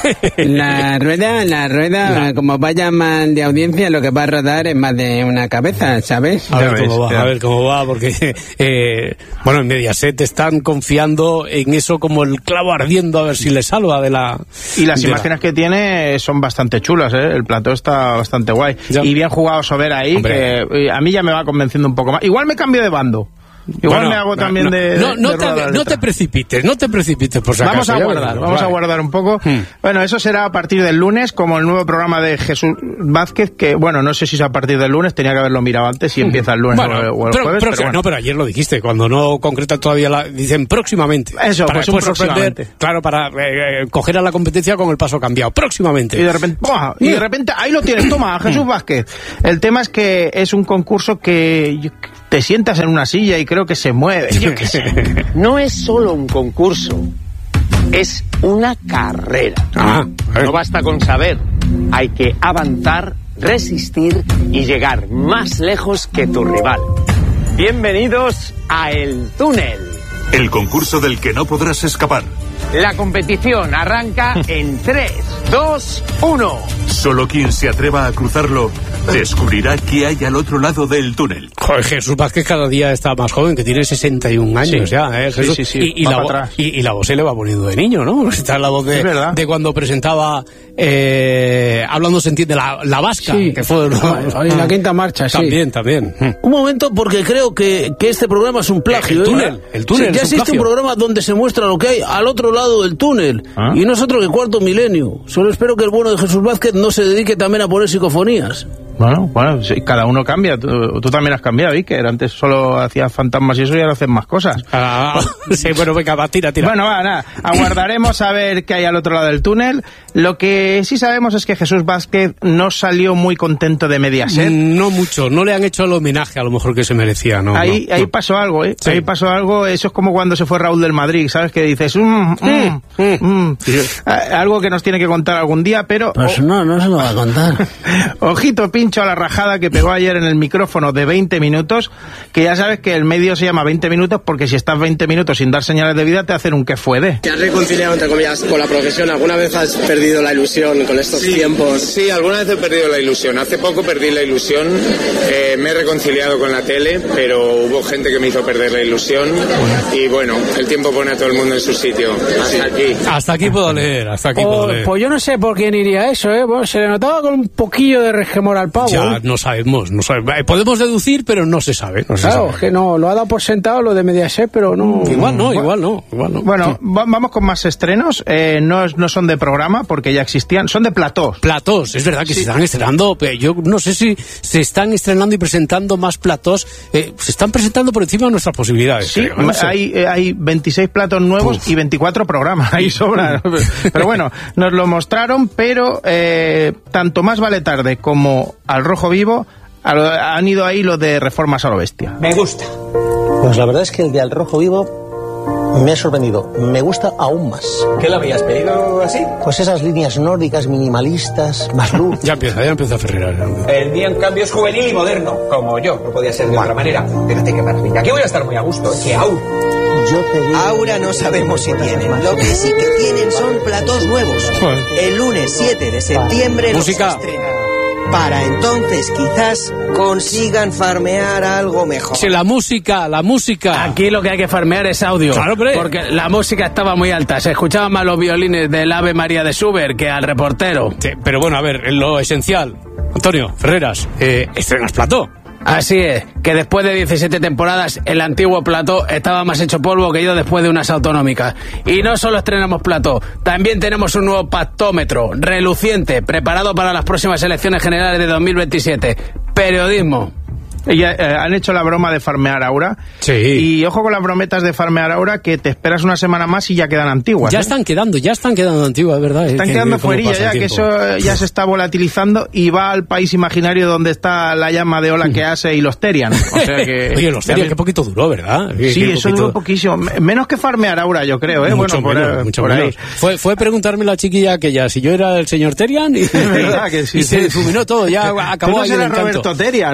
Speaker 15: La rueda, la rueda, no. Como vaya más de audiencia, lo que va a rodar es más de una cabeza, ¿sabes?
Speaker 2: A ver
Speaker 10: ves,
Speaker 2: cómo va,
Speaker 10: ya.
Speaker 2: a ver cómo va, porque, eh, bueno, en Mediaset están confiando en eso como el clavo ardiendo, a ver si le salva de la...
Speaker 10: Y las
Speaker 2: de
Speaker 10: imágenes
Speaker 2: la...
Speaker 10: que tiene son bastante chulas, ¿eh? El plató está bastante guay.
Speaker 2: Ya.
Speaker 10: Y bien jugado Sober ahí,
Speaker 2: Hombre.
Speaker 10: que eh, a mí ya me va convenciendo un poco más. Igual me cambio de bando. Igual
Speaker 2: Bueno,
Speaker 10: me hago
Speaker 2: no,
Speaker 10: también
Speaker 2: no,
Speaker 10: de,
Speaker 2: no, no,
Speaker 10: de
Speaker 2: te,
Speaker 10: Rueda la
Speaker 2: no
Speaker 10: Letra.
Speaker 2: te precipites, no te precipites por si
Speaker 10: Vamos
Speaker 2: acaso,
Speaker 10: a
Speaker 2: ya
Speaker 10: guardar,
Speaker 2: veremos,
Speaker 10: vamos
Speaker 2: vale.
Speaker 10: a guardar un poco.
Speaker 2: Hmm.
Speaker 10: Bueno, eso será a partir del lunes, como el nuevo programa de Jesús Vázquez, que bueno, no sé si es a partir del lunes, tenía que haberlo mirado antes, si empieza el lunes
Speaker 2: Bueno,
Speaker 10: o el, o el
Speaker 2: pero,
Speaker 10: jueves.
Speaker 2: pero,
Speaker 10: Pero bueno.
Speaker 2: No, pero ayer lo dijiste, cuando no concretan todavía la... Dicen próximamente.
Speaker 10: Eso,
Speaker 2: para
Speaker 10: pues un
Speaker 2: después sorprender,
Speaker 10: próximamente.
Speaker 2: claro, para eh, coger a la competencia con el paso cambiado. Próximamente.
Speaker 10: Y de repente, ¡buah! y de repente, ahí lo tienes, toma, Jesús Vázquez. El tema es que es un concurso que yo- te sientas en una silla y creo que se mueve. Yo qué sé.
Speaker 21: No es solo un concurso, es una carrera.
Speaker 2: Ah,
Speaker 21: No basta con saber, hay que avanzar, resistir y llegar más lejos que tu rival. Bienvenidos a El Túnel.
Speaker 22: El concurso del que no podrás escapar.
Speaker 21: La competición arranca en tres, dos, uno.
Speaker 22: Solo quien se atreva a cruzarlo descubrirá qué hay al otro lado del túnel.
Speaker 2: Joder, Jesús Vázquez cada día está más joven, que tiene sesenta y un años
Speaker 10: Sí.
Speaker 2: ya, ¿eh?
Speaker 10: Sí,
Speaker 2: Jesús.
Speaker 10: sí, sí,
Speaker 2: Y, y
Speaker 10: va
Speaker 2: la
Speaker 10: para
Speaker 2: vo-
Speaker 10: atrás.
Speaker 2: y, y la voz se le va poniendo de niño, ¿no? Está la voz de,
Speaker 10: Es verdad.
Speaker 2: de cuando presentaba eh, Hablando se entiende, la, la vasca,
Speaker 14: Sí.
Speaker 2: que fue... ¿no?
Speaker 14: En la quinta marcha, sí.
Speaker 2: También, también.
Speaker 15: Un momento, porque creo que, que este programa es un plagio.
Speaker 2: El
Speaker 15: ¿eh?
Speaker 2: túnel, el túnel
Speaker 15: Sí,
Speaker 2: es
Speaker 15: ya
Speaker 2: un
Speaker 15: existe
Speaker 2: plagio.
Speaker 15: un programa donde se muestra lo que hay al otro lado del túnel.
Speaker 10: ¿Ah?
Speaker 15: Y no es otro que Cuarto Milenio. Solo espero que el bueno de Jesús Vázquez no se dedique también a poner psicofonías.
Speaker 10: Bueno, bueno, sí, cada uno cambia. Tú, tú también has cambiado, Iker. Antes solo hacías fantasmas y eso y ahora haces más cosas.
Speaker 2: Ah, sí, bueno, venga, va, tira, tira.
Speaker 10: Bueno, va, nada. Aguardaremos a ver qué hay al otro lado del túnel. Lo que sí sabemos es que Jesús Vázquez no salió muy contento de Mediaset.
Speaker 2: Mm, No mucho, no le han hecho el homenaje a lo mejor que se merecía, ¿no?
Speaker 10: Ahí,
Speaker 2: no,
Speaker 10: ahí
Speaker 2: no.
Speaker 10: pasó algo, ¿eh?
Speaker 2: Sí.
Speaker 10: Ahí pasó algo. Eso es como cuando se fue Raúl del Madrid, ¿sabes? Que dices, mm, mm, mm. Ah, algo que nos tiene que contar algún día, pero...
Speaker 15: Pues no, no se lo va a contar.
Speaker 10: Ojito pincho a la rajada que pegó ayer en el micrófono de veinte minutos, que ya sabes que el medio se llama veinte minutos porque si estás veinte minutos sin dar señales de vida te hacen un que fue de.
Speaker 23: ¿Te has reconciliado, entre comillas, con la profesión? ¿Alguna vez has perdido la ilusión con estos
Speaker 24: Sí,
Speaker 23: tiempos?
Speaker 24: Sí, alguna vez he perdido la ilusión. Hace poco perdí la ilusión. Eh, me he reconciliado con la tele, pero hubo gente que me hizo perder la ilusión. Y bueno, el tiempo pone a todo el mundo en su sitio. Hasta aquí.
Speaker 2: Hasta aquí puedo leer, hasta aquí puedo
Speaker 14: Pues,
Speaker 2: leer.
Speaker 14: pues yo no sé por quién iría eso, ¿eh? Bueno, se le notaba con un poquillo de resquemor al pavo.
Speaker 2: Ya
Speaker 14: ¿eh?
Speaker 2: no sabemos, no sabemos. Podemos deducir, pero no se sabe. No se
Speaker 14: claro,
Speaker 2: sabe.
Speaker 14: es que no, lo ha dado por sentado lo de Mediaset, pero no...
Speaker 2: Igual no, igual no, igual no.
Speaker 10: Bueno, va- vamos con más estrenos. Eh, no, es- no son de programa, porque ya existían, son de platós.
Speaker 2: Platós, es verdad que
Speaker 10: Sí.
Speaker 2: se están estrenando, pero yo no sé si se están estrenando y presentando más platós, eh, se están presentando por encima de nuestras posibilidades.
Speaker 10: Sí,
Speaker 2: creo, no sé.
Speaker 10: hay, eh, hay veintiséis platos nuevos
Speaker 2: Uf.
Speaker 10: y veinticuatro programas, ahí sobra. Pero bueno, nos lo mostraron, pero eh, tanto Más vale tarde como Al Rojo Vivo a lo- han ido ahí los de Reformas a lo bestia.
Speaker 5: Me gusta. Pues la verdad es que el de Al Rojo Vivo me ha sorprendido. Me gusta aún más.
Speaker 6: ¿Qué lo habías pedido así?
Speaker 5: Pues esas líneas nórdicas, minimalistas, más luz.
Speaker 2: Ya empieza, ya empieza a Ferreras.
Speaker 6: El mío, en cambio, es juvenil y moderno, como yo. No podía ser de otra manera. Fíjate qué maravilla. Aquí voy a estar muy a gusto. ¡Qué aura!
Speaker 5: Yo pedí...
Speaker 7: Aura no sabemos si tienen. Lo que sí que tienen son platós nuevos.
Speaker 2: Joder.
Speaker 7: El lunes siete de septiembre los
Speaker 2: Música.
Speaker 7: estrenan. Para entonces quizás consigan farmear algo mejor.
Speaker 2: Sí, la música, la música.
Speaker 14: Aquí lo que hay que farmear es audio.
Speaker 2: Claro, hombre.
Speaker 14: Porque la música estaba muy alta. Se escuchaban más los violines del Ave María de Schubert que al reportero.
Speaker 2: Sí, pero bueno, a ver, en lo esencial. Antonio, Ferreras, eh, estrenas plató.
Speaker 14: Así es, que después de diecisiete temporadas, el antiguo plató estaba más hecho polvo que yo después de unas autonómicas. Y no solo estrenamos plató, también tenemos un nuevo pactómetro, reluciente, preparado para las próximas elecciones generales de dos mil veintisiete. Periodismo.
Speaker 10: Y, eh, han hecho la broma de farmear Aura.
Speaker 2: Sí.
Speaker 10: Y ojo con las brometas de farmear Aura, que te esperas una semana más y ya quedan antiguas.
Speaker 2: Ya
Speaker 10: ¿eh?
Speaker 2: están quedando, ya están quedando antiguas, es verdad.
Speaker 10: Están
Speaker 2: Que-
Speaker 10: quedando
Speaker 2: que cómo
Speaker 10: fuerilla
Speaker 2: pasa
Speaker 10: ya,
Speaker 2: el
Speaker 10: que
Speaker 2: tiempo.
Speaker 10: eso eh, ya se está volatilizando y va al país imaginario donde está la llama de ola que hace y los Terian. O sea que,
Speaker 2: Oye, los Terian, qué poquito duró, ¿verdad? Qué-
Speaker 10: Sí,
Speaker 2: qué
Speaker 10: eso
Speaker 2: poquito-
Speaker 10: duró poquísimo. Me- Menos que farmear Aura, yo creo, ¿eh?
Speaker 2: Mucho
Speaker 10: bueno,
Speaker 2: menos,
Speaker 10: por,
Speaker 2: mucho
Speaker 10: por
Speaker 2: menos.
Speaker 10: ahí.
Speaker 2: Fue, fue preguntarme la chiquilla que ya si yo era el señor Terian y,
Speaker 10: verdad que sí,
Speaker 2: y
Speaker 10: sí.
Speaker 2: se difuminó todo, ya
Speaker 10: ¿Tú
Speaker 2: acabó
Speaker 10: no
Speaker 2: ahí el
Speaker 10: serás
Speaker 2: encanto.
Speaker 10: Roberto Terian?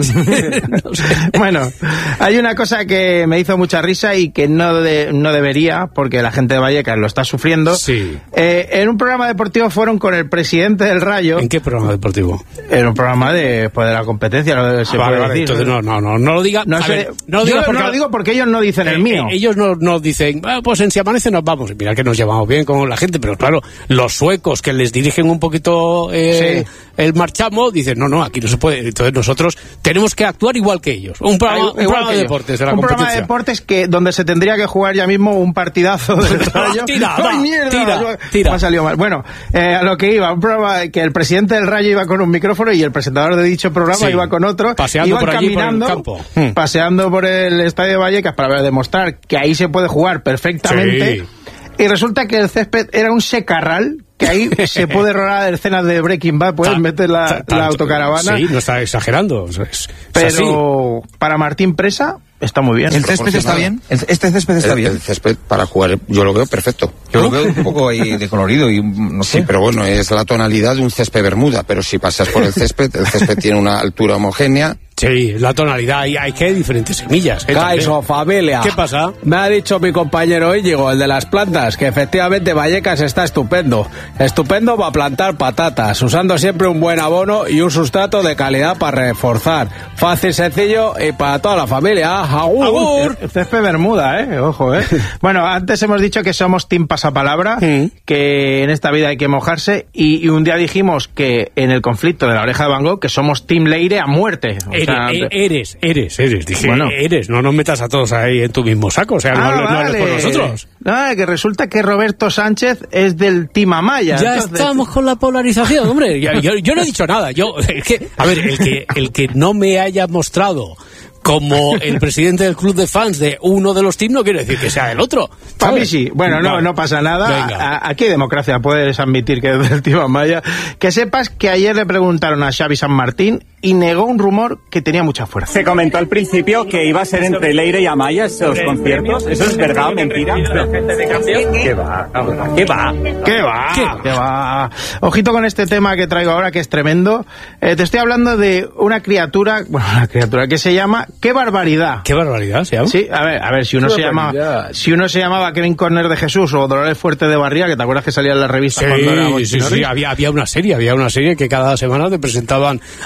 Speaker 10: Bueno, hay una cosa que me hizo mucha risa y que no, de- no debería, porque la gente de Vallecas lo está sufriendo.
Speaker 2: Sí.
Speaker 10: Eh, en un programa deportivo fueron con el presidente del Rayo.
Speaker 2: ¿En qué programa deportivo?
Speaker 10: En un programa de, pues, de la competencia, lo- se
Speaker 2: Ah, vale,
Speaker 10: puede
Speaker 2: vale,
Speaker 10: decir.
Speaker 2: entonces no, no, no, no lo diga.
Speaker 10: No
Speaker 2: a
Speaker 10: sé-
Speaker 2: ver, no lo
Speaker 10: yo
Speaker 2: digas porque
Speaker 10: no lo digo porque ellos no dicen el
Speaker 2: Eh,
Speaker 10: mío.
Speaker 2: eh, ellos no nos dicen, "Ah, pues en Si Amanece nos vamos". Y mira que nos llevamos bien con la gente, pero claro, los suecos que les dirigen un poquito eh,
Speaker 10: Sí.
Speaker 2: el marchamo, dicen, no, no, aquí no se puede. Entonces nosotros tenemos que actuar igual que ellos. Un programa, un
Speaker 10: Igual
Speaker 2: programa
Speaker 10: que
Speaker 2: de
Speaker 10: yo.
Speaker 2: deportes de la
Speaker 10: un programa de
Speaker 2: competencia.
Speaker 10: deportes que donde se tendría que jugar ya mismo un partidazo del Rayo.
Speaker 2: Tira,
Speaker 10: ¡Ay,
Speaker 2: va,
Speaker 10: mierda!
Speaker 2: tira, tira.
Speaker 10: Me ha salido mal. Bueno, eh, a lo que iba, un programa que el presidente del Rayo iba con un micrófono y el presentador de dicho programa
Speaker 2: Sí.
Speaker 10: iba con otro.
Speaker 2: Paseando
Speaker 10: Iban
Speaker 2: por allí, por el
Speaker 10: caminando,
Speaker 2: campo. Hmm.
Speaker 10: paseando por el estadio de Vallecas para demostrar que ahí se puede jugar perfectamente.
Speaker 2: Sí.
Speaker 10: Y resulta que el césped era un secarral, que ahí se puede rodar escenas de Breaking Bad, puedes
Speaker 2: Ta-
Speaker 10: meter la,
Speaker 2: ta-
Speaker 10: la
Speaker 2: tanto-
Speaker 10: autocaravana.
Speaker 2: Sí, no está exagerando. o sea, es- es
Speaker 10: Pero
Speaker 2: así.
Speaker 10: para Martín Presa está muy bien.
Speaker 8: ¿El césped está bien? ¿El- ¿Este césped está
Speaker 25: el,
Speaker 8: bien?
Speaker 25: El césped para jugar, yo lo veo perfecto. Yo lo veo un poco ahí de colorido y no sé. Sí, pero bueno, es la tonalidad de un césped bermuda, pero si pasas por el césped, el césped tiene una altura homogénea.
Speaker 2: Sí, la tonalidad, y hay que diferentes semillas. ¿eh?
Speaker 14: Caiso,
Speaker 2: También.
Speaker 14: familia.
Speaker 2: ¿Qué pasa?
Speaker 14: Me ha dicho mi compañero Íñigo, el de las plantas, que efectivamente Vallecas está estupendo. Estupendo para plantar patatas, usando siempre un buen abono y un sustrato de calidad para reforzar. Fácil, sencillo y para toda la familia. ¡Agur!
Speaker 2: ¡Agur!
Speaker 10: El césped Bermuda, eh, ojo, eh. Bueno, antes hemos dicho que somos team pasapalabra,
Speaker 2: Mm.
Speaker 10: que en esta vida hay que mojarse, y, y un día dijimos que en el conflicto de la Oreja de Van Gogh, que somos team Leire a muerte. O
Speaker 2: Eres,
Speaker 10: sea,
Speaker 2: e- eres, eres, eres. Dije,
Speaker 10: Bueno.
Speaker 2: eres, no nos metas a todos ahí en tu mismo saco, o sea, no,
Speaker 10: Ah,
Speaker 2: hables- no hables
Speaker 10: vale.
Speaker 2: por nosotros.
Speaker 10: Ah, que resulta que Roberto Sánchez es del team Amaya.
Speaker 2: Ya
Speaker 10: entonces-
Speaker 2: estamos con la polarización, hombre. Yo, yo- yo no he dicho nada. Yo, es que, a ver, el que, el que no me haya mostrado como el presidente del club de fans de uno de los teams no quiere decir que sea el otro.
Speaker 10: Para mí
Speaker 2: ¿sabes?
Speaker 10: sí. Bueno, no,
Speaker 2: Vale.
Speaker 10: no pasa nada.
Speaker 2: Venga.
Speaker 10: A- Aquí hay democracia, puedes admitir que es del tío Amaya. Que sepas que ayer le preguntaron a Xavi San Martín y negó un rumor que tenía mucha fuerza.
Speaker 6: Se comentó al principio que iba a ser entre Leire y Amaya esos conciertos. ¿Eso es verdad o mentira? ¿Qué va? ¿Qué va?
Speaker 10: ¿Qué va? ¿Qué va? Ojito con este tema que traigo ahora, que es tremendo. Eh, te estoy hablando de una criatura, bueno, una criatura que se llama ¡Qué barbaridad!
Speaker 2: ¿Qué barbaridad se llama?
Speaker 10: Sí, a ver, a ver, si uno
Speaker 2: Qué
Speaker 10: se llama,
Speaker 2: barbaridad.
Speaker 10: si uno se llamaba Kevin Corner de Jesús o Dolores Fuerte de Barriga, que te acuerdas que salía en la revista
Speaker 2: Sí,
Speaker 10: cuando era
Speaker 2: sí,
Speaker 10: Agustín
Speaker 2: sí,
Speaker 10: Ortiz.
Speaker 2: había, había una serie, había una serie que cada semana te presentaban a alguien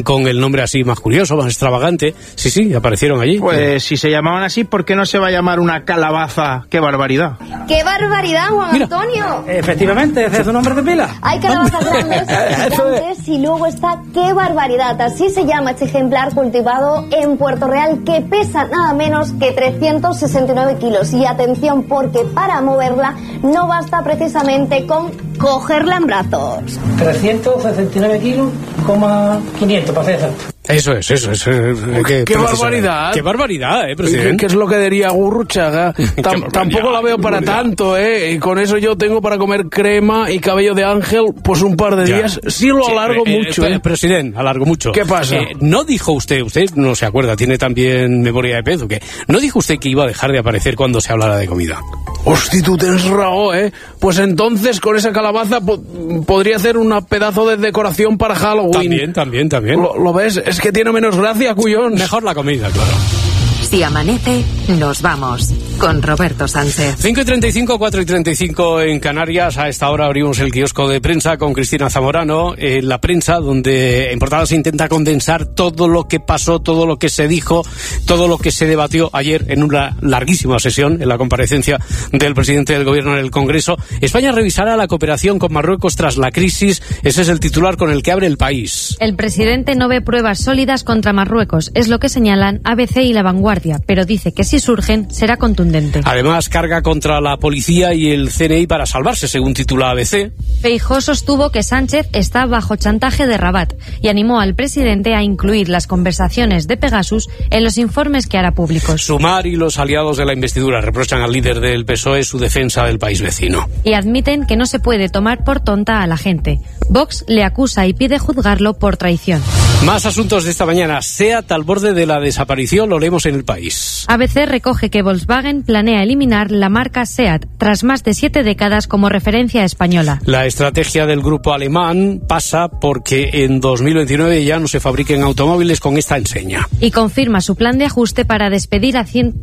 Speaker 2: con el nombre así más curioso, más extravagante. Sí, sí, aparecieron allí.
Speaker 10: Pues si se llamaban así, ¿por qué no se va a llamar una calabaza? ¡Qué barbaridad!
Speaker 1: ¡Qué barbaridad, Juan
Speaker 2: Mira.
Speaker 1: Antonio!
Speaker 3: Efectivamente, ese es su nombre de pila.
Speaker 1: Hay calabazas grandes, gigantes, y luego está ¡qué barbaridad! Así se llama este ejemplar cultivado en Puerto Real, que pesa nada menos que trescientos sesenta y nueve kilos. Y atención, porque para moverla no basta precisamente con cogerla en brazos.
Speaker 3: trescientos sesenta y nueve kilos, coma quinientos, para ser exacto.
Speaker 2: Eso es, eso es. Eh,
Speaker 4: qué, qué barbaridad.
Speaker 2: Qué barbaridad, eh, presidente.
Speaker 4: ¿Qué, qué es lo que diría Gurruchaga? Tam, tampoco la veo para tanto, eh. Y con eso yo tengo para comer crema y cabello de ángel, pues un par de
Speaker 2: Ya.
Speaker 4: días. Sí lo alargo
Speaker 2: Sí, eh,
Speaker 4: mucho,
Speaker 2: eh,
Speaker 4: eh.
Speaker 2: Presidente, alargo mucho.
Speaker 4: ¿Qué pasa?
Speaker 2: Eh, no dijo usted, usted no se acuerda, tiene también memoria de pez, ¿o qué? ¿No dijo usted que iba a dejar de aparecer cuando se hablara de comida?
Speaker 4: Hosti, tú tens raó, eh. Pues entonces con esa calabaza po podría hacer un pedazo de decoración para Halloween.
Speaker 2: También, también, también.
Speaker 4: ¿Lo, lo ves? Es que tiene menos gracia, cuyón.
Speaker 2: Mejor la comida, claro.
Speaker 9: Si amanece, nos vamos con Roberto Sánchez.
Speaker 2: cinco y treinta y cinco, cuatro y treinta y cinco en Canarias. A esta hora abrimos el kiosco de prensa con Cristina Zamorano. Eh, la prensa, donde en portada se intenta condensar todo lo que pasó, todo lo que se dijo, todo lo que se debatió ayer en una larguísima sesión, en la comparecencia del presidente del Gobierno en el Congreso. España revisará la cooperación con Marruecos tras la crisis. Ese es el titular con el que abre el País.
Speaker 12: El presidente no ve pruebas sólidas contra Marruecos, es lo que señalan A B C y La Vanguardia, pero dice que si surgen será contundente.
Speaker 2: Además, carga contra la policía y el C N I para salvarse, según titula A B C.
Speaker 12: Feijóo sostuvo que Sánchez está bajo chantaje de Rabat y animó al presidente a incluir las conversaciones de Pegasus en los informes que hará públicos.
Speaker 2: Sumar y los aliados de la investidura reprochan al líder del P S O E su defensa del país vecino.
Speaker 12: Y admiten que no se puede tomar por tonta a la gente. Vox le acusa y pide juzgarlo por traición.
Speaker 2: Más asuntos de esta mañana. SEAT al borde de la desaparición, lo leemos en el País.
Speaker 12: A B C recoge que Volkswagen planea eliminar la marca SEAT tras más de siete décadas como referencia española.
Speaker 2: La estrategia del grupo alemán pasa porque en dos mil veintinueve ya no se fabriquen automóviles con esta enseña.
Speaker 12: Y confirma su plan de ajuste para despedir a cien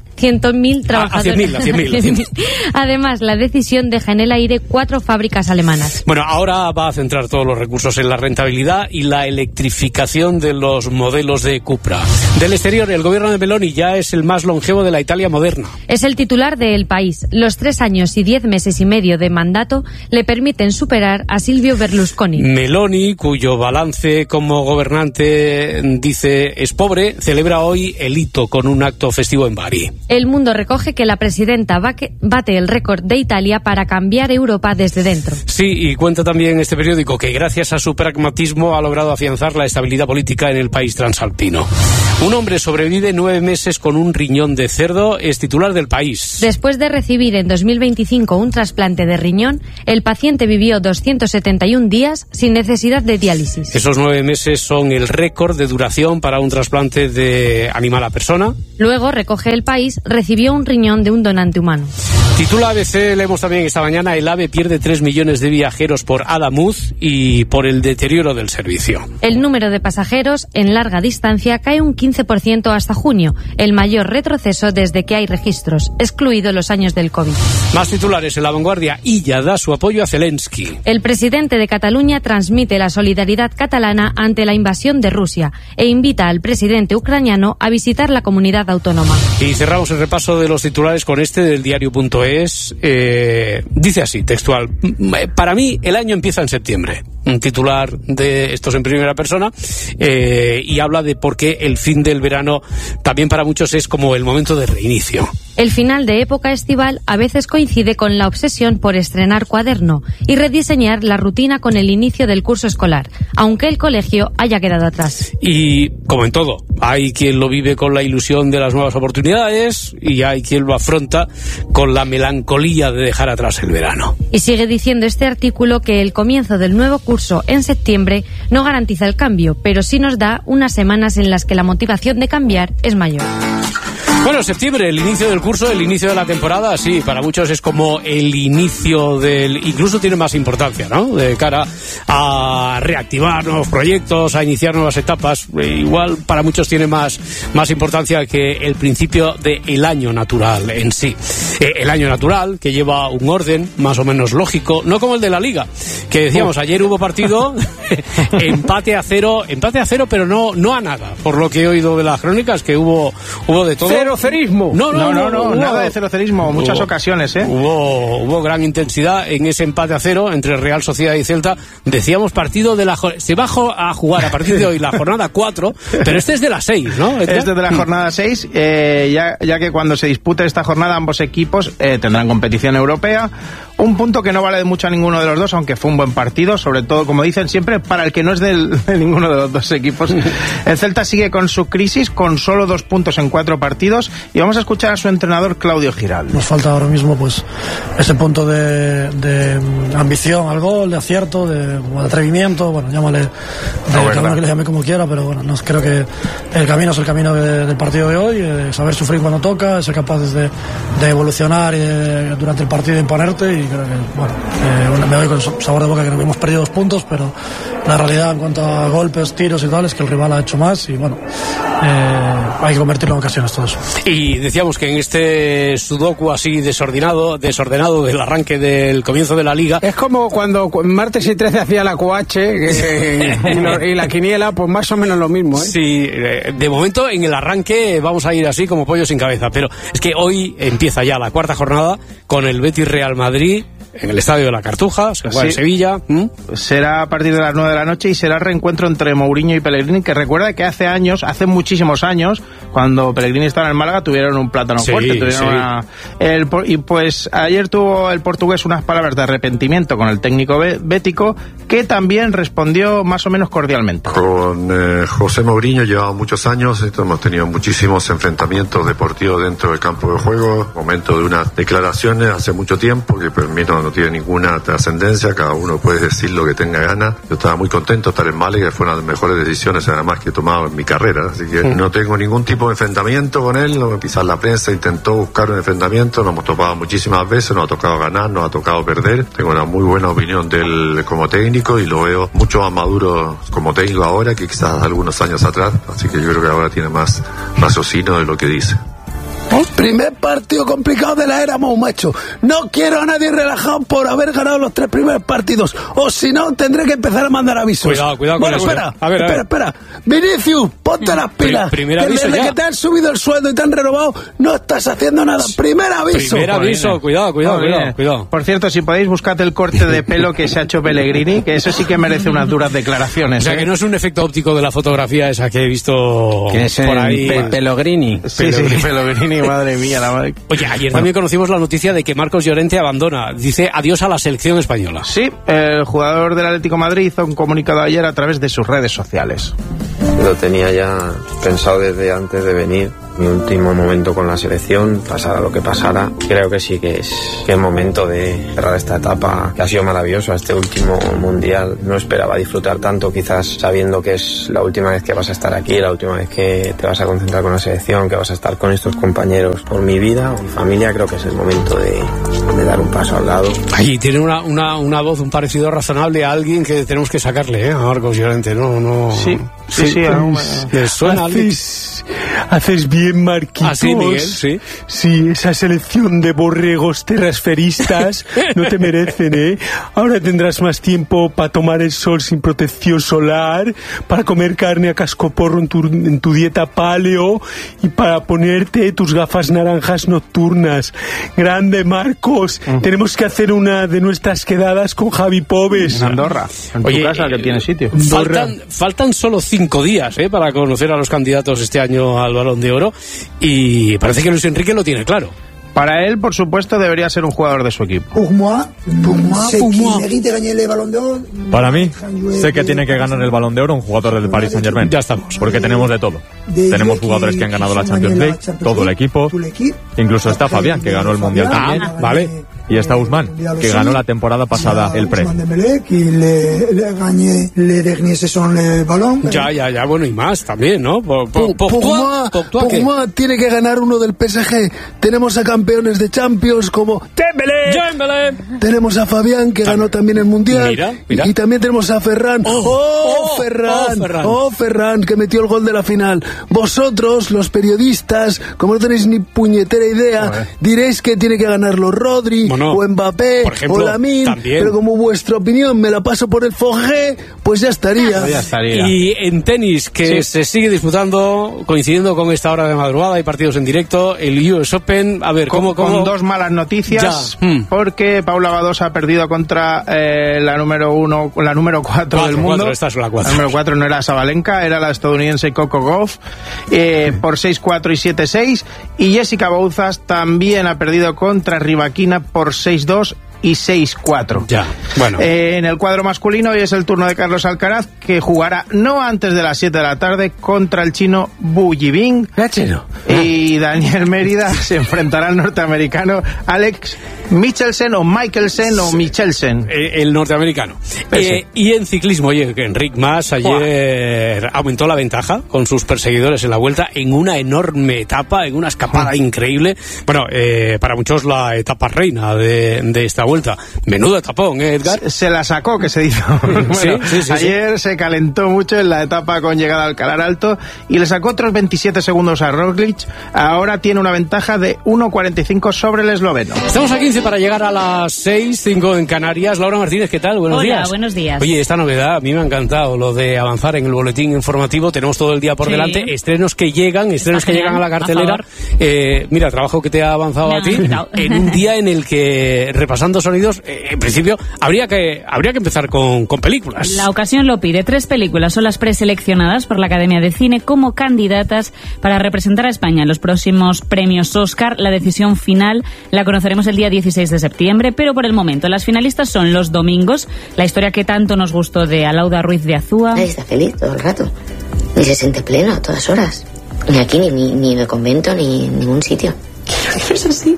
Speaker 12: mil trabajadores.
Speaker 2: A cien mil, a cien mil.
Speaker 12: Además, la decisión deja en el aire cuatro fábricas alemanas.
Speaker 2: Bueno, ahora va a centrar todos los recursos en la rentabilidad y la electrificación de los modelos de Cupra. Del exterior, el gobierno de Meloni ya es el más longevo de la Italia moderna.
Speaker 12: Es el titular de El País. Los tres años y diez meses y medio de mandato le permiten superar a Silvio Berlusconi.
Speaker 2: Meloni, cuyo balance como gobernante dice es pobre, celebra hoy el hito con un acto festivo en Bari.
Speaker 12: El Mundo recoge que la presidenta bate el récord de Italia para cambiar Europa desde dentro.
Speaker 2: Sí, y cuenta también este periódico que gracias a su pragmatismo ha logrado afianzar la estabilidad política en el país transalpino. Un hombre sobrevive nueve meses con un riñón de cerdo, es titular del País.
Speaker 12: Después de recibir en dos mil veinticinco un trasplante de riñón, el paciente vivió doscientos setenta y un días sin necesidad de diálisis.
Speaker 2: Esos nueve meses son el récord de duración para un trasplante de animal a persona.
Speaker 12: Luego, recoge El País, recibió un riñón de un donante humano.
Speaker 2: Titula A B C, leemos también esta mañana, el AVE pierde tres millones de viajeros por Adamuz y por el deterioro del servicio.
Speaker 12: El número de pasajeros en larga distancia cae un quince por ciento hasta junio, el mayor retroceso desde que hay registros, excluido los años del COVID.
Speaker 2: Más titulares en La Vanguardia. Illa da su apoyo a Zelensky.
Speaker 12: El presidente de Cataluña transmite la solidaridad catalana ante la invasión de Rusia e invita al presidente ucraniano a visitar la comunidad autónoma.
Speaker 2: Y cerramos el repaso de los titulares con este del diario punto es. Eh, dice así, textual: para mí el año empieza en septiembre. Un titular de estos en primera persona, eh, y habla de por qué el fin del verano también para muchos es como el momento de reinicio.
Speaker 12: El final de época estival a veces coincide con la obsesión por estrenar cuaderno y rediseñar la rutina con el inicio del curso escolar, aunque el colegio haya quedado atrás.
Speaker 2: Y como en todo, hay quien lo vive con la ilusión de las nuevas oportunidades y hay quien lo afronta con la melancolía de dejar atrás el verano.
Speaker 12: Y sigue diciendo este artículo que el comienzo del nuevo curso en septiembre no garantiza el cambio, pero sí nos da unas semanas en las que la motivación de cambiar es mayor.
Speaker 2: Bueno, septiembre, el inicio del curso, el inicio de la temporada, sí, para muchos es como el inicio del... Incluso tiene más importancia, ¿no? De cara a reactivar nuevos proyectos, a iniciar nuevas etapas. Igual para muchos tiene más, más importancia que el principio del año natural en sí. Eh, el año natural, que lleva un orden más o menos lógico, no como el de la Liga, que decíamos, ayer hubo partido, empate a cero, empate a cero, pero no, no a nada, por lo que he oído de las crónicas, que hubo, hubo de todo.
Speaker 10: Cero cerismo.
Speaker 2: No, no,
Speaker 10: no, no, no
Speaker 2: hubo,
Speaker 10: nada de cero cerismo, muchas
Speaker 2: hubo,
Speaker 10: ocasiones, ¿eh?
Speaker 2: Hubo, hubo gran intensidad en ese empate a cero entre Real Sociedad y Celta. Decíamos partido de la jornada, se va a jugar a partir de hoy la jornada cuatro, pero este es de la seis, ¿no?
Speaker 10: Este es de la jornada seis, eh, ya, ya que cuando se dispute esta jornada ambos equipos eh, tendrán competición europea. Un punto que no vale de mucho a ninguno de los dos, aunque fue un buen partido, sobre todo, como dicen siempre, para el que no es del, de ninguno de los dos equipos. El Celta sigue con su crisis, con solo dos puntos en cuatro partidos, y vamos a escuchar a su entrenador Claudio Giral.
Speaker 11: Nos falta ahora mismo pues ese punto de, de ambición al gol, de acierto, de, de atrevimiento, bueno, llámale, de, cada uno que le llame como quiera, pero bueno, no, creo que el camino es el camino de, del partido de hoy, de saber sufrir cuando toca, ser capaz de, de evolucionar y de, durante el partido imponerte, y creo que, bueno, eh, me voy con sabor de boca que hemos perdido dos puntos, pero la realidad en cuanto a golpes, tiros y tal es que el rival ha hecho más y bueno, eh, hay que convertirlo en ocasiones todo eso.
Speaker 2: Y decíamos que en este sudoku así desordenado, desordenado del arranque del comienzo de la Liga...
Speaker 14: Es como cuando martes y trece hacía la Q H que, y, lo, y la quiniela, pues más o menos lo mismo, ¿eh?
Speaker 2: Sí, de momento en el arranque vamos a ir así como pollo sin cabeza, pero es que hoy empieza ya la cuarta jornada con el Betis Real Madrid en el Estadio de la Cartuja, se juega sí. en Sevilla. ¿Mm?
Speaker 10: Será a partir de las nueve de la noche y será reencuentro entre Mourinho y Pellegrini, que recuerda que hace años, hace muchísimos años, cuando Pellegrini estaba en el Málaga, tuvieron un plátano sí, fuerte. Tuvieron sí. una, el, y pues ayer tuvo el portugués unas palabras de arrepentimiento con el técnico bético, que también respondió más o menos cordialmente.
Speaker 13: Con eh, José Mourinho llevamos muchos años, hemos tenido muchísimos enfrentamientos deportivos dentro del campo de juego, momento de unas declaraciones hace mucho tiempo que para mí no, no tiene ninguna trascendencia, cada uno puede decir lo que tenga ganas. Yo estaba muy contento de estar en Málaga, que fue una de las mejores decisiones además que he tomado en mi carrera, así que no tengo ningún tipo de enfrentamiento con él. Quizás la prensa intentó buscar un enfrentamiento, nos hemos topado muchísimas veces, nos ha tocado ganar, nos ha tocado perder. Tengo una muy buena opinión de él como técnico y lo veo mucho más maduro como técnico ahora que quizás algunos años atrás, así que yo creo que ahora tiene más raciocinio de lo que dice.
Speaker 14: Primer partido complicado de la era Mou, macho. No quiero a nadie relajado por haber ganado los tres primeros partidos, o si no tendré que empezar a mandar avisos.
Speaker 2: Cuidado, cuidado
Speaker 14: bueno,
Speaker 2: con
Speaker 14: espera,
Speaker 2: eso. A ver,
Speaker 14: espera,
Speaker 2: a ver.
Speaker 14: espera. Vinicius, ponte las pilas.
Speaker 2: Primer
Speaker 14: que
Speaker 2: aviso
Speaker 14: desde
Speaker 2: ya.
Speaker 14: que te han subido el sueldo y te han renovado, no estás haciendo nada. Primer aviso.
Speaker 2: Primer aviso, cuidado, cuidado, cuidado, cuidado.
Speaker 10: Por cierto, si podéis, buscad el corte de pelo que se ha hecho Pellegrini, que eso sí que merece unas duras declaraciones.
Speaker 2: O sea,
Speaker 10: ¿eh?
Speaker 2: que no es un efecto óptico de la fotografía esa que he visto
Speaker 14: que es
Speaker 2: por ahí.
Speaker 14: Pe Pellegrini.
Speaker 10: Sí, sí, Pellegrini, madre mía, la madre.
Speaker 2: Oye, ayer también conocimos la noticia de que Marcos Llorente abandona, dice adiós a la selección española.
Speaker 10: Sí, el jugador del Atlético de Madrid hizo un comunicado ayer a través de sus redes sociales.
Speaker 16: Lo tenía ya pensado desde antes de venir. Mi último momento con la selección, pasara lo que pasara, creo que sí que es, que es momento de cerrar esta etapa que ha sido maravillosa, este último mundial. No esperaba disfrutar tanto, quizás sabiendo que es la última vez que vas a estar aquí, la última vez que te vas a concentrar con la selección, que vas a estar con estos compañeros por mi vida, mi familia. Creo que es el momento de, de dar un paso al lado.
Speaker 2: Ay, tiene una, una, una voz, un parecido razonable a alguien que tenemos que sacarle, ¿eh? A Marcos Llorente, no, no.
Speaker 10: Sí, sí, sí. sí
Speaker 2: pues, ¿le suena
Speaker 14: haces, haces bien, Marquitos.
Speaker 2: Así, Miguel, sí.
Speaker 14: Sí, esa selección de borregos terrasferistas no te merecen, ¿eh? Ahora tendrás más tiempo para tomar el sol sin protección solar, para comer carne a cascoporro en tu, en tu dieta paleo y para ponerte tus gafas naranjas nocturnas. Grande, Marcos. Mm. Tenemos que hacer una de nuestras quedadas con Javi Pobes.
Speaker 10: En Andorra, en
Speaker 2: Oye,
Speaker 10: tu casa, que tiene sitio.
Speaker 2: Faltan, faltan solo cinco días, ¿eh? Para conocer a los candidatos este año al Balón de Oro. Y parece que Luis Enrique lo tiene claro.
Speaker 10: Para él, por supuesto, debería ser un jugador de su equipo.
Speaker 17: Para mí, sé que tiene que ganar el Balón de Oro un jugador del Paris Saint-Germain.
Speaker 2: Ya estamos.
Speaker 17: Porque tenemos de todo. Tenemos jugadores que han ganado la Champions League, todo el equipo. Incluso está Fabián, que ganó el Mundial también.
Speaker 2: Ah, vale.
Speaker 17: Y está Usman, que ganó la temporada pasada el Pre.
Speaker 2: Ya, ya, ya, bueno, y más también, ¿no?
Speaker 18: Pogba tiene que ganar uno del P S G. Tenemos a campeones de Champions como
Speaker 2: Dembélé. Dembélé.
Speaker 18: Tenemos a Fabián, que ganó también el Mundial.
Speaker 2: Mira, mira.
Speaker 18: Y, y también tenemos a Ferran. ¡Oh, oh, oh Ferran! Oh, Ferran! ¡Oh, Ferran, que metió el gol de la final! Vosotros, los periodistas, como no tenéis ni puñetera idea, Joder. diréis que tiene que ganarlo Rodri, bueno, o Mbappé, ejemplo, o Lamine, pero como vuestra opinión me la paso por el Fogé, pues ya estaría.
Speaker 2: ya estaría. Y en tenis, que sí. se sigue disputando, coincidiendo con esta hora de madrugada, hay partidos en directo, el U S Open, a ver, ¿cómo?
Speaker 10: Con,
Speaker 2: cómo?
Speaker 10: con dos malas noticias, hmm. porque Paula Badosa ha perdido contra eh, la número uno, la número cuatro, cuatro del mundo.
Speaker 2: Cuatro, esta es la, cuatro.
Speaker 10: la número cuatro no era Sabalenka, era la estadounidense Coco Gauff, eh, por seis cuatro y siete seis, y Jessica Bouzas también ha perdido contra Rybakina por seis dos y seis cuatro.
Speaker 2: Ya, bueno.
Speaker 10: Eh, en el cuadro masculino hoy es el turno de Carlos Alcaraz, que jugará no antes de las siete de la tarde contra el chino Bu Yibing.
Speaker 2: chino.
Speaker 10: Y Daniel Mérida se enfrentará al norteamericano Alex Michelsen o Michelsen o Michelsen.
Speaker 2: Eh, el norteamericano. Eh, y en ciclismo, oye, que Enric Mas ayer Buah. aumentó la ventaja con sus perseguidores en la vuelta en una enorme etapa, en una escapada mm. increíble. Bueno, eh, para muchos la etapa reina de, de esta vuelta. Menudo tapón, ¿eh, Edgar?
Speaker 10: Se, se la sacó, que se hizo. Bueno, sí, sí, sí, ayer sí. se calentó mucho en la etapa con llegada al Calar Alto y le sacó otros veintisiete segundos a Roglic. Ahora tiene una ventaja de uno cuarenta y cinco sobre el esloveno.
Speaker 2: Estamos a quince para llegar a las seis, cinco en Canarias. Laura Martínez, ¿qué tal? Buenos
Speaker 12: Hola,
Speaker 2: días.
Speaker 12: buenos días.
Speaker 2: Oye, esta novedad a mí me ha encantado, lo de avanzar en el boletín informativo. Tenemos todo el día por sí. delante. Estrenos que llegan, estrenos Está que llegan a la cartelera. A eh, mira, trabajo que te ha avanzado no, a ti. No. En un día en el que, repasando sonidos, eh, en principio, habría que habría que empezar con, con películas.
Speaker 12: La ocasión lo pide. Tres películas son las preseleccionadas por la Academia de Cine como candidatas para representar a España en los próximos premios Oscar. La decisión final la conoceremos el día dieciséis de septiembre, pero por el momento las finalistas son Los Domingos, la historia que tanto nos gustó de Alauda Ruiz de Azúa.
Speaker 19: Nadie está feliz todo el rato, ni se siente pleno a todas horas, ni aquí, ni, ni, ni en el convento, ni en ningún sitio.
Speaker 20: Quiero que no es así,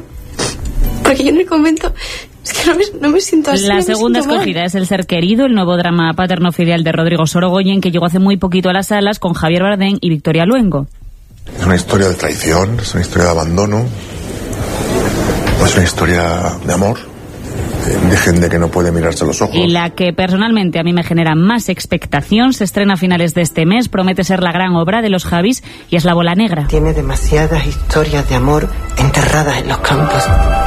Speaker 20: porque yo en el convento... Es que no me, no me siento así.
Speaker 12: La
Speaker 20: no
Speaker 12: segunda escogida mal. Es El Ser Querido, el nuevo drama paterno-filial de Rodrigo Sorogoyen, que llegó hace muy poquito a las salas con Javier Bardem y Victoria Luengo.
Speaker 21: Es una historia de traición, es una historia de abandono, es una historia de amor, de gente que no puede mirarse a los ojos.
Speaker 12: Y la que personalmente a mí me genera más expectación se estrena a finales de este mes, promete ser la gran obra de los Javis y es La Bola Negra.
Speaker 22: Tiene demasiadas historias de amor enterradas en los campos.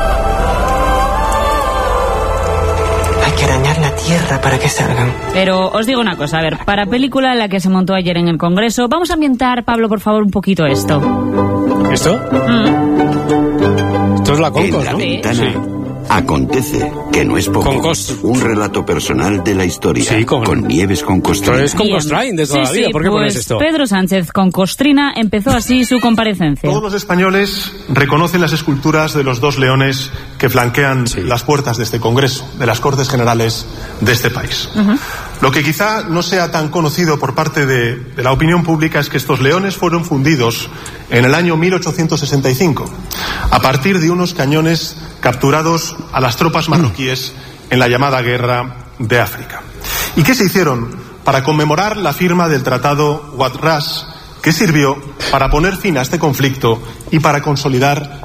Speaker 22: Hay que arañar la tierra para que salgan.
Speaker 12: Pero os digo una cosa, a ver, para película en la que se montó ayer en el Congreso, vamos a ambientar, Pablo, por favor, un poquito esto.
Speaker 2: ¿Esto? Mm. Esto es la Concos,
Speaker 26: ¿no? Ventana. Sí. Acontece, que no es poco.
Speaker 2: Concos.
Speaker 26: Un relato personal de la historia.
Speaker 2: Sí, con,
Speaker 26: con Nieves con Costrina.
Speaker 2: Pero es con Costrain de toda
Speaker 12: sí,
Speaker 2: la vida.
Speaker 12: Sí,
Speaker 2: ¿por qué
Speaker 12: pues
Speaker 2: pones esto?
Speaker 12: Pedro Sánchez con Costrina empezó así su comparecencia.
Speaker 27: Todos los españoles reconocen las esculturas de los dos leones que flanquean sí. las puertas de este Congreso, de las Cortes Generales de este país. Uh-huh. Lo que quizá no sea tan conocido por parte de, de la opinión pública es que estos leones fueron fundidos en el año mil ochocientos sesenta y cinco, a partir de unos cañones capturados a las tropas marroquíes en la llamada Guerra de África. ¿Y qué se hicieron? Para conmemorar la firma del Tratado Ouad Ras, que sirvió para poner fin a este conflicto y para consolidar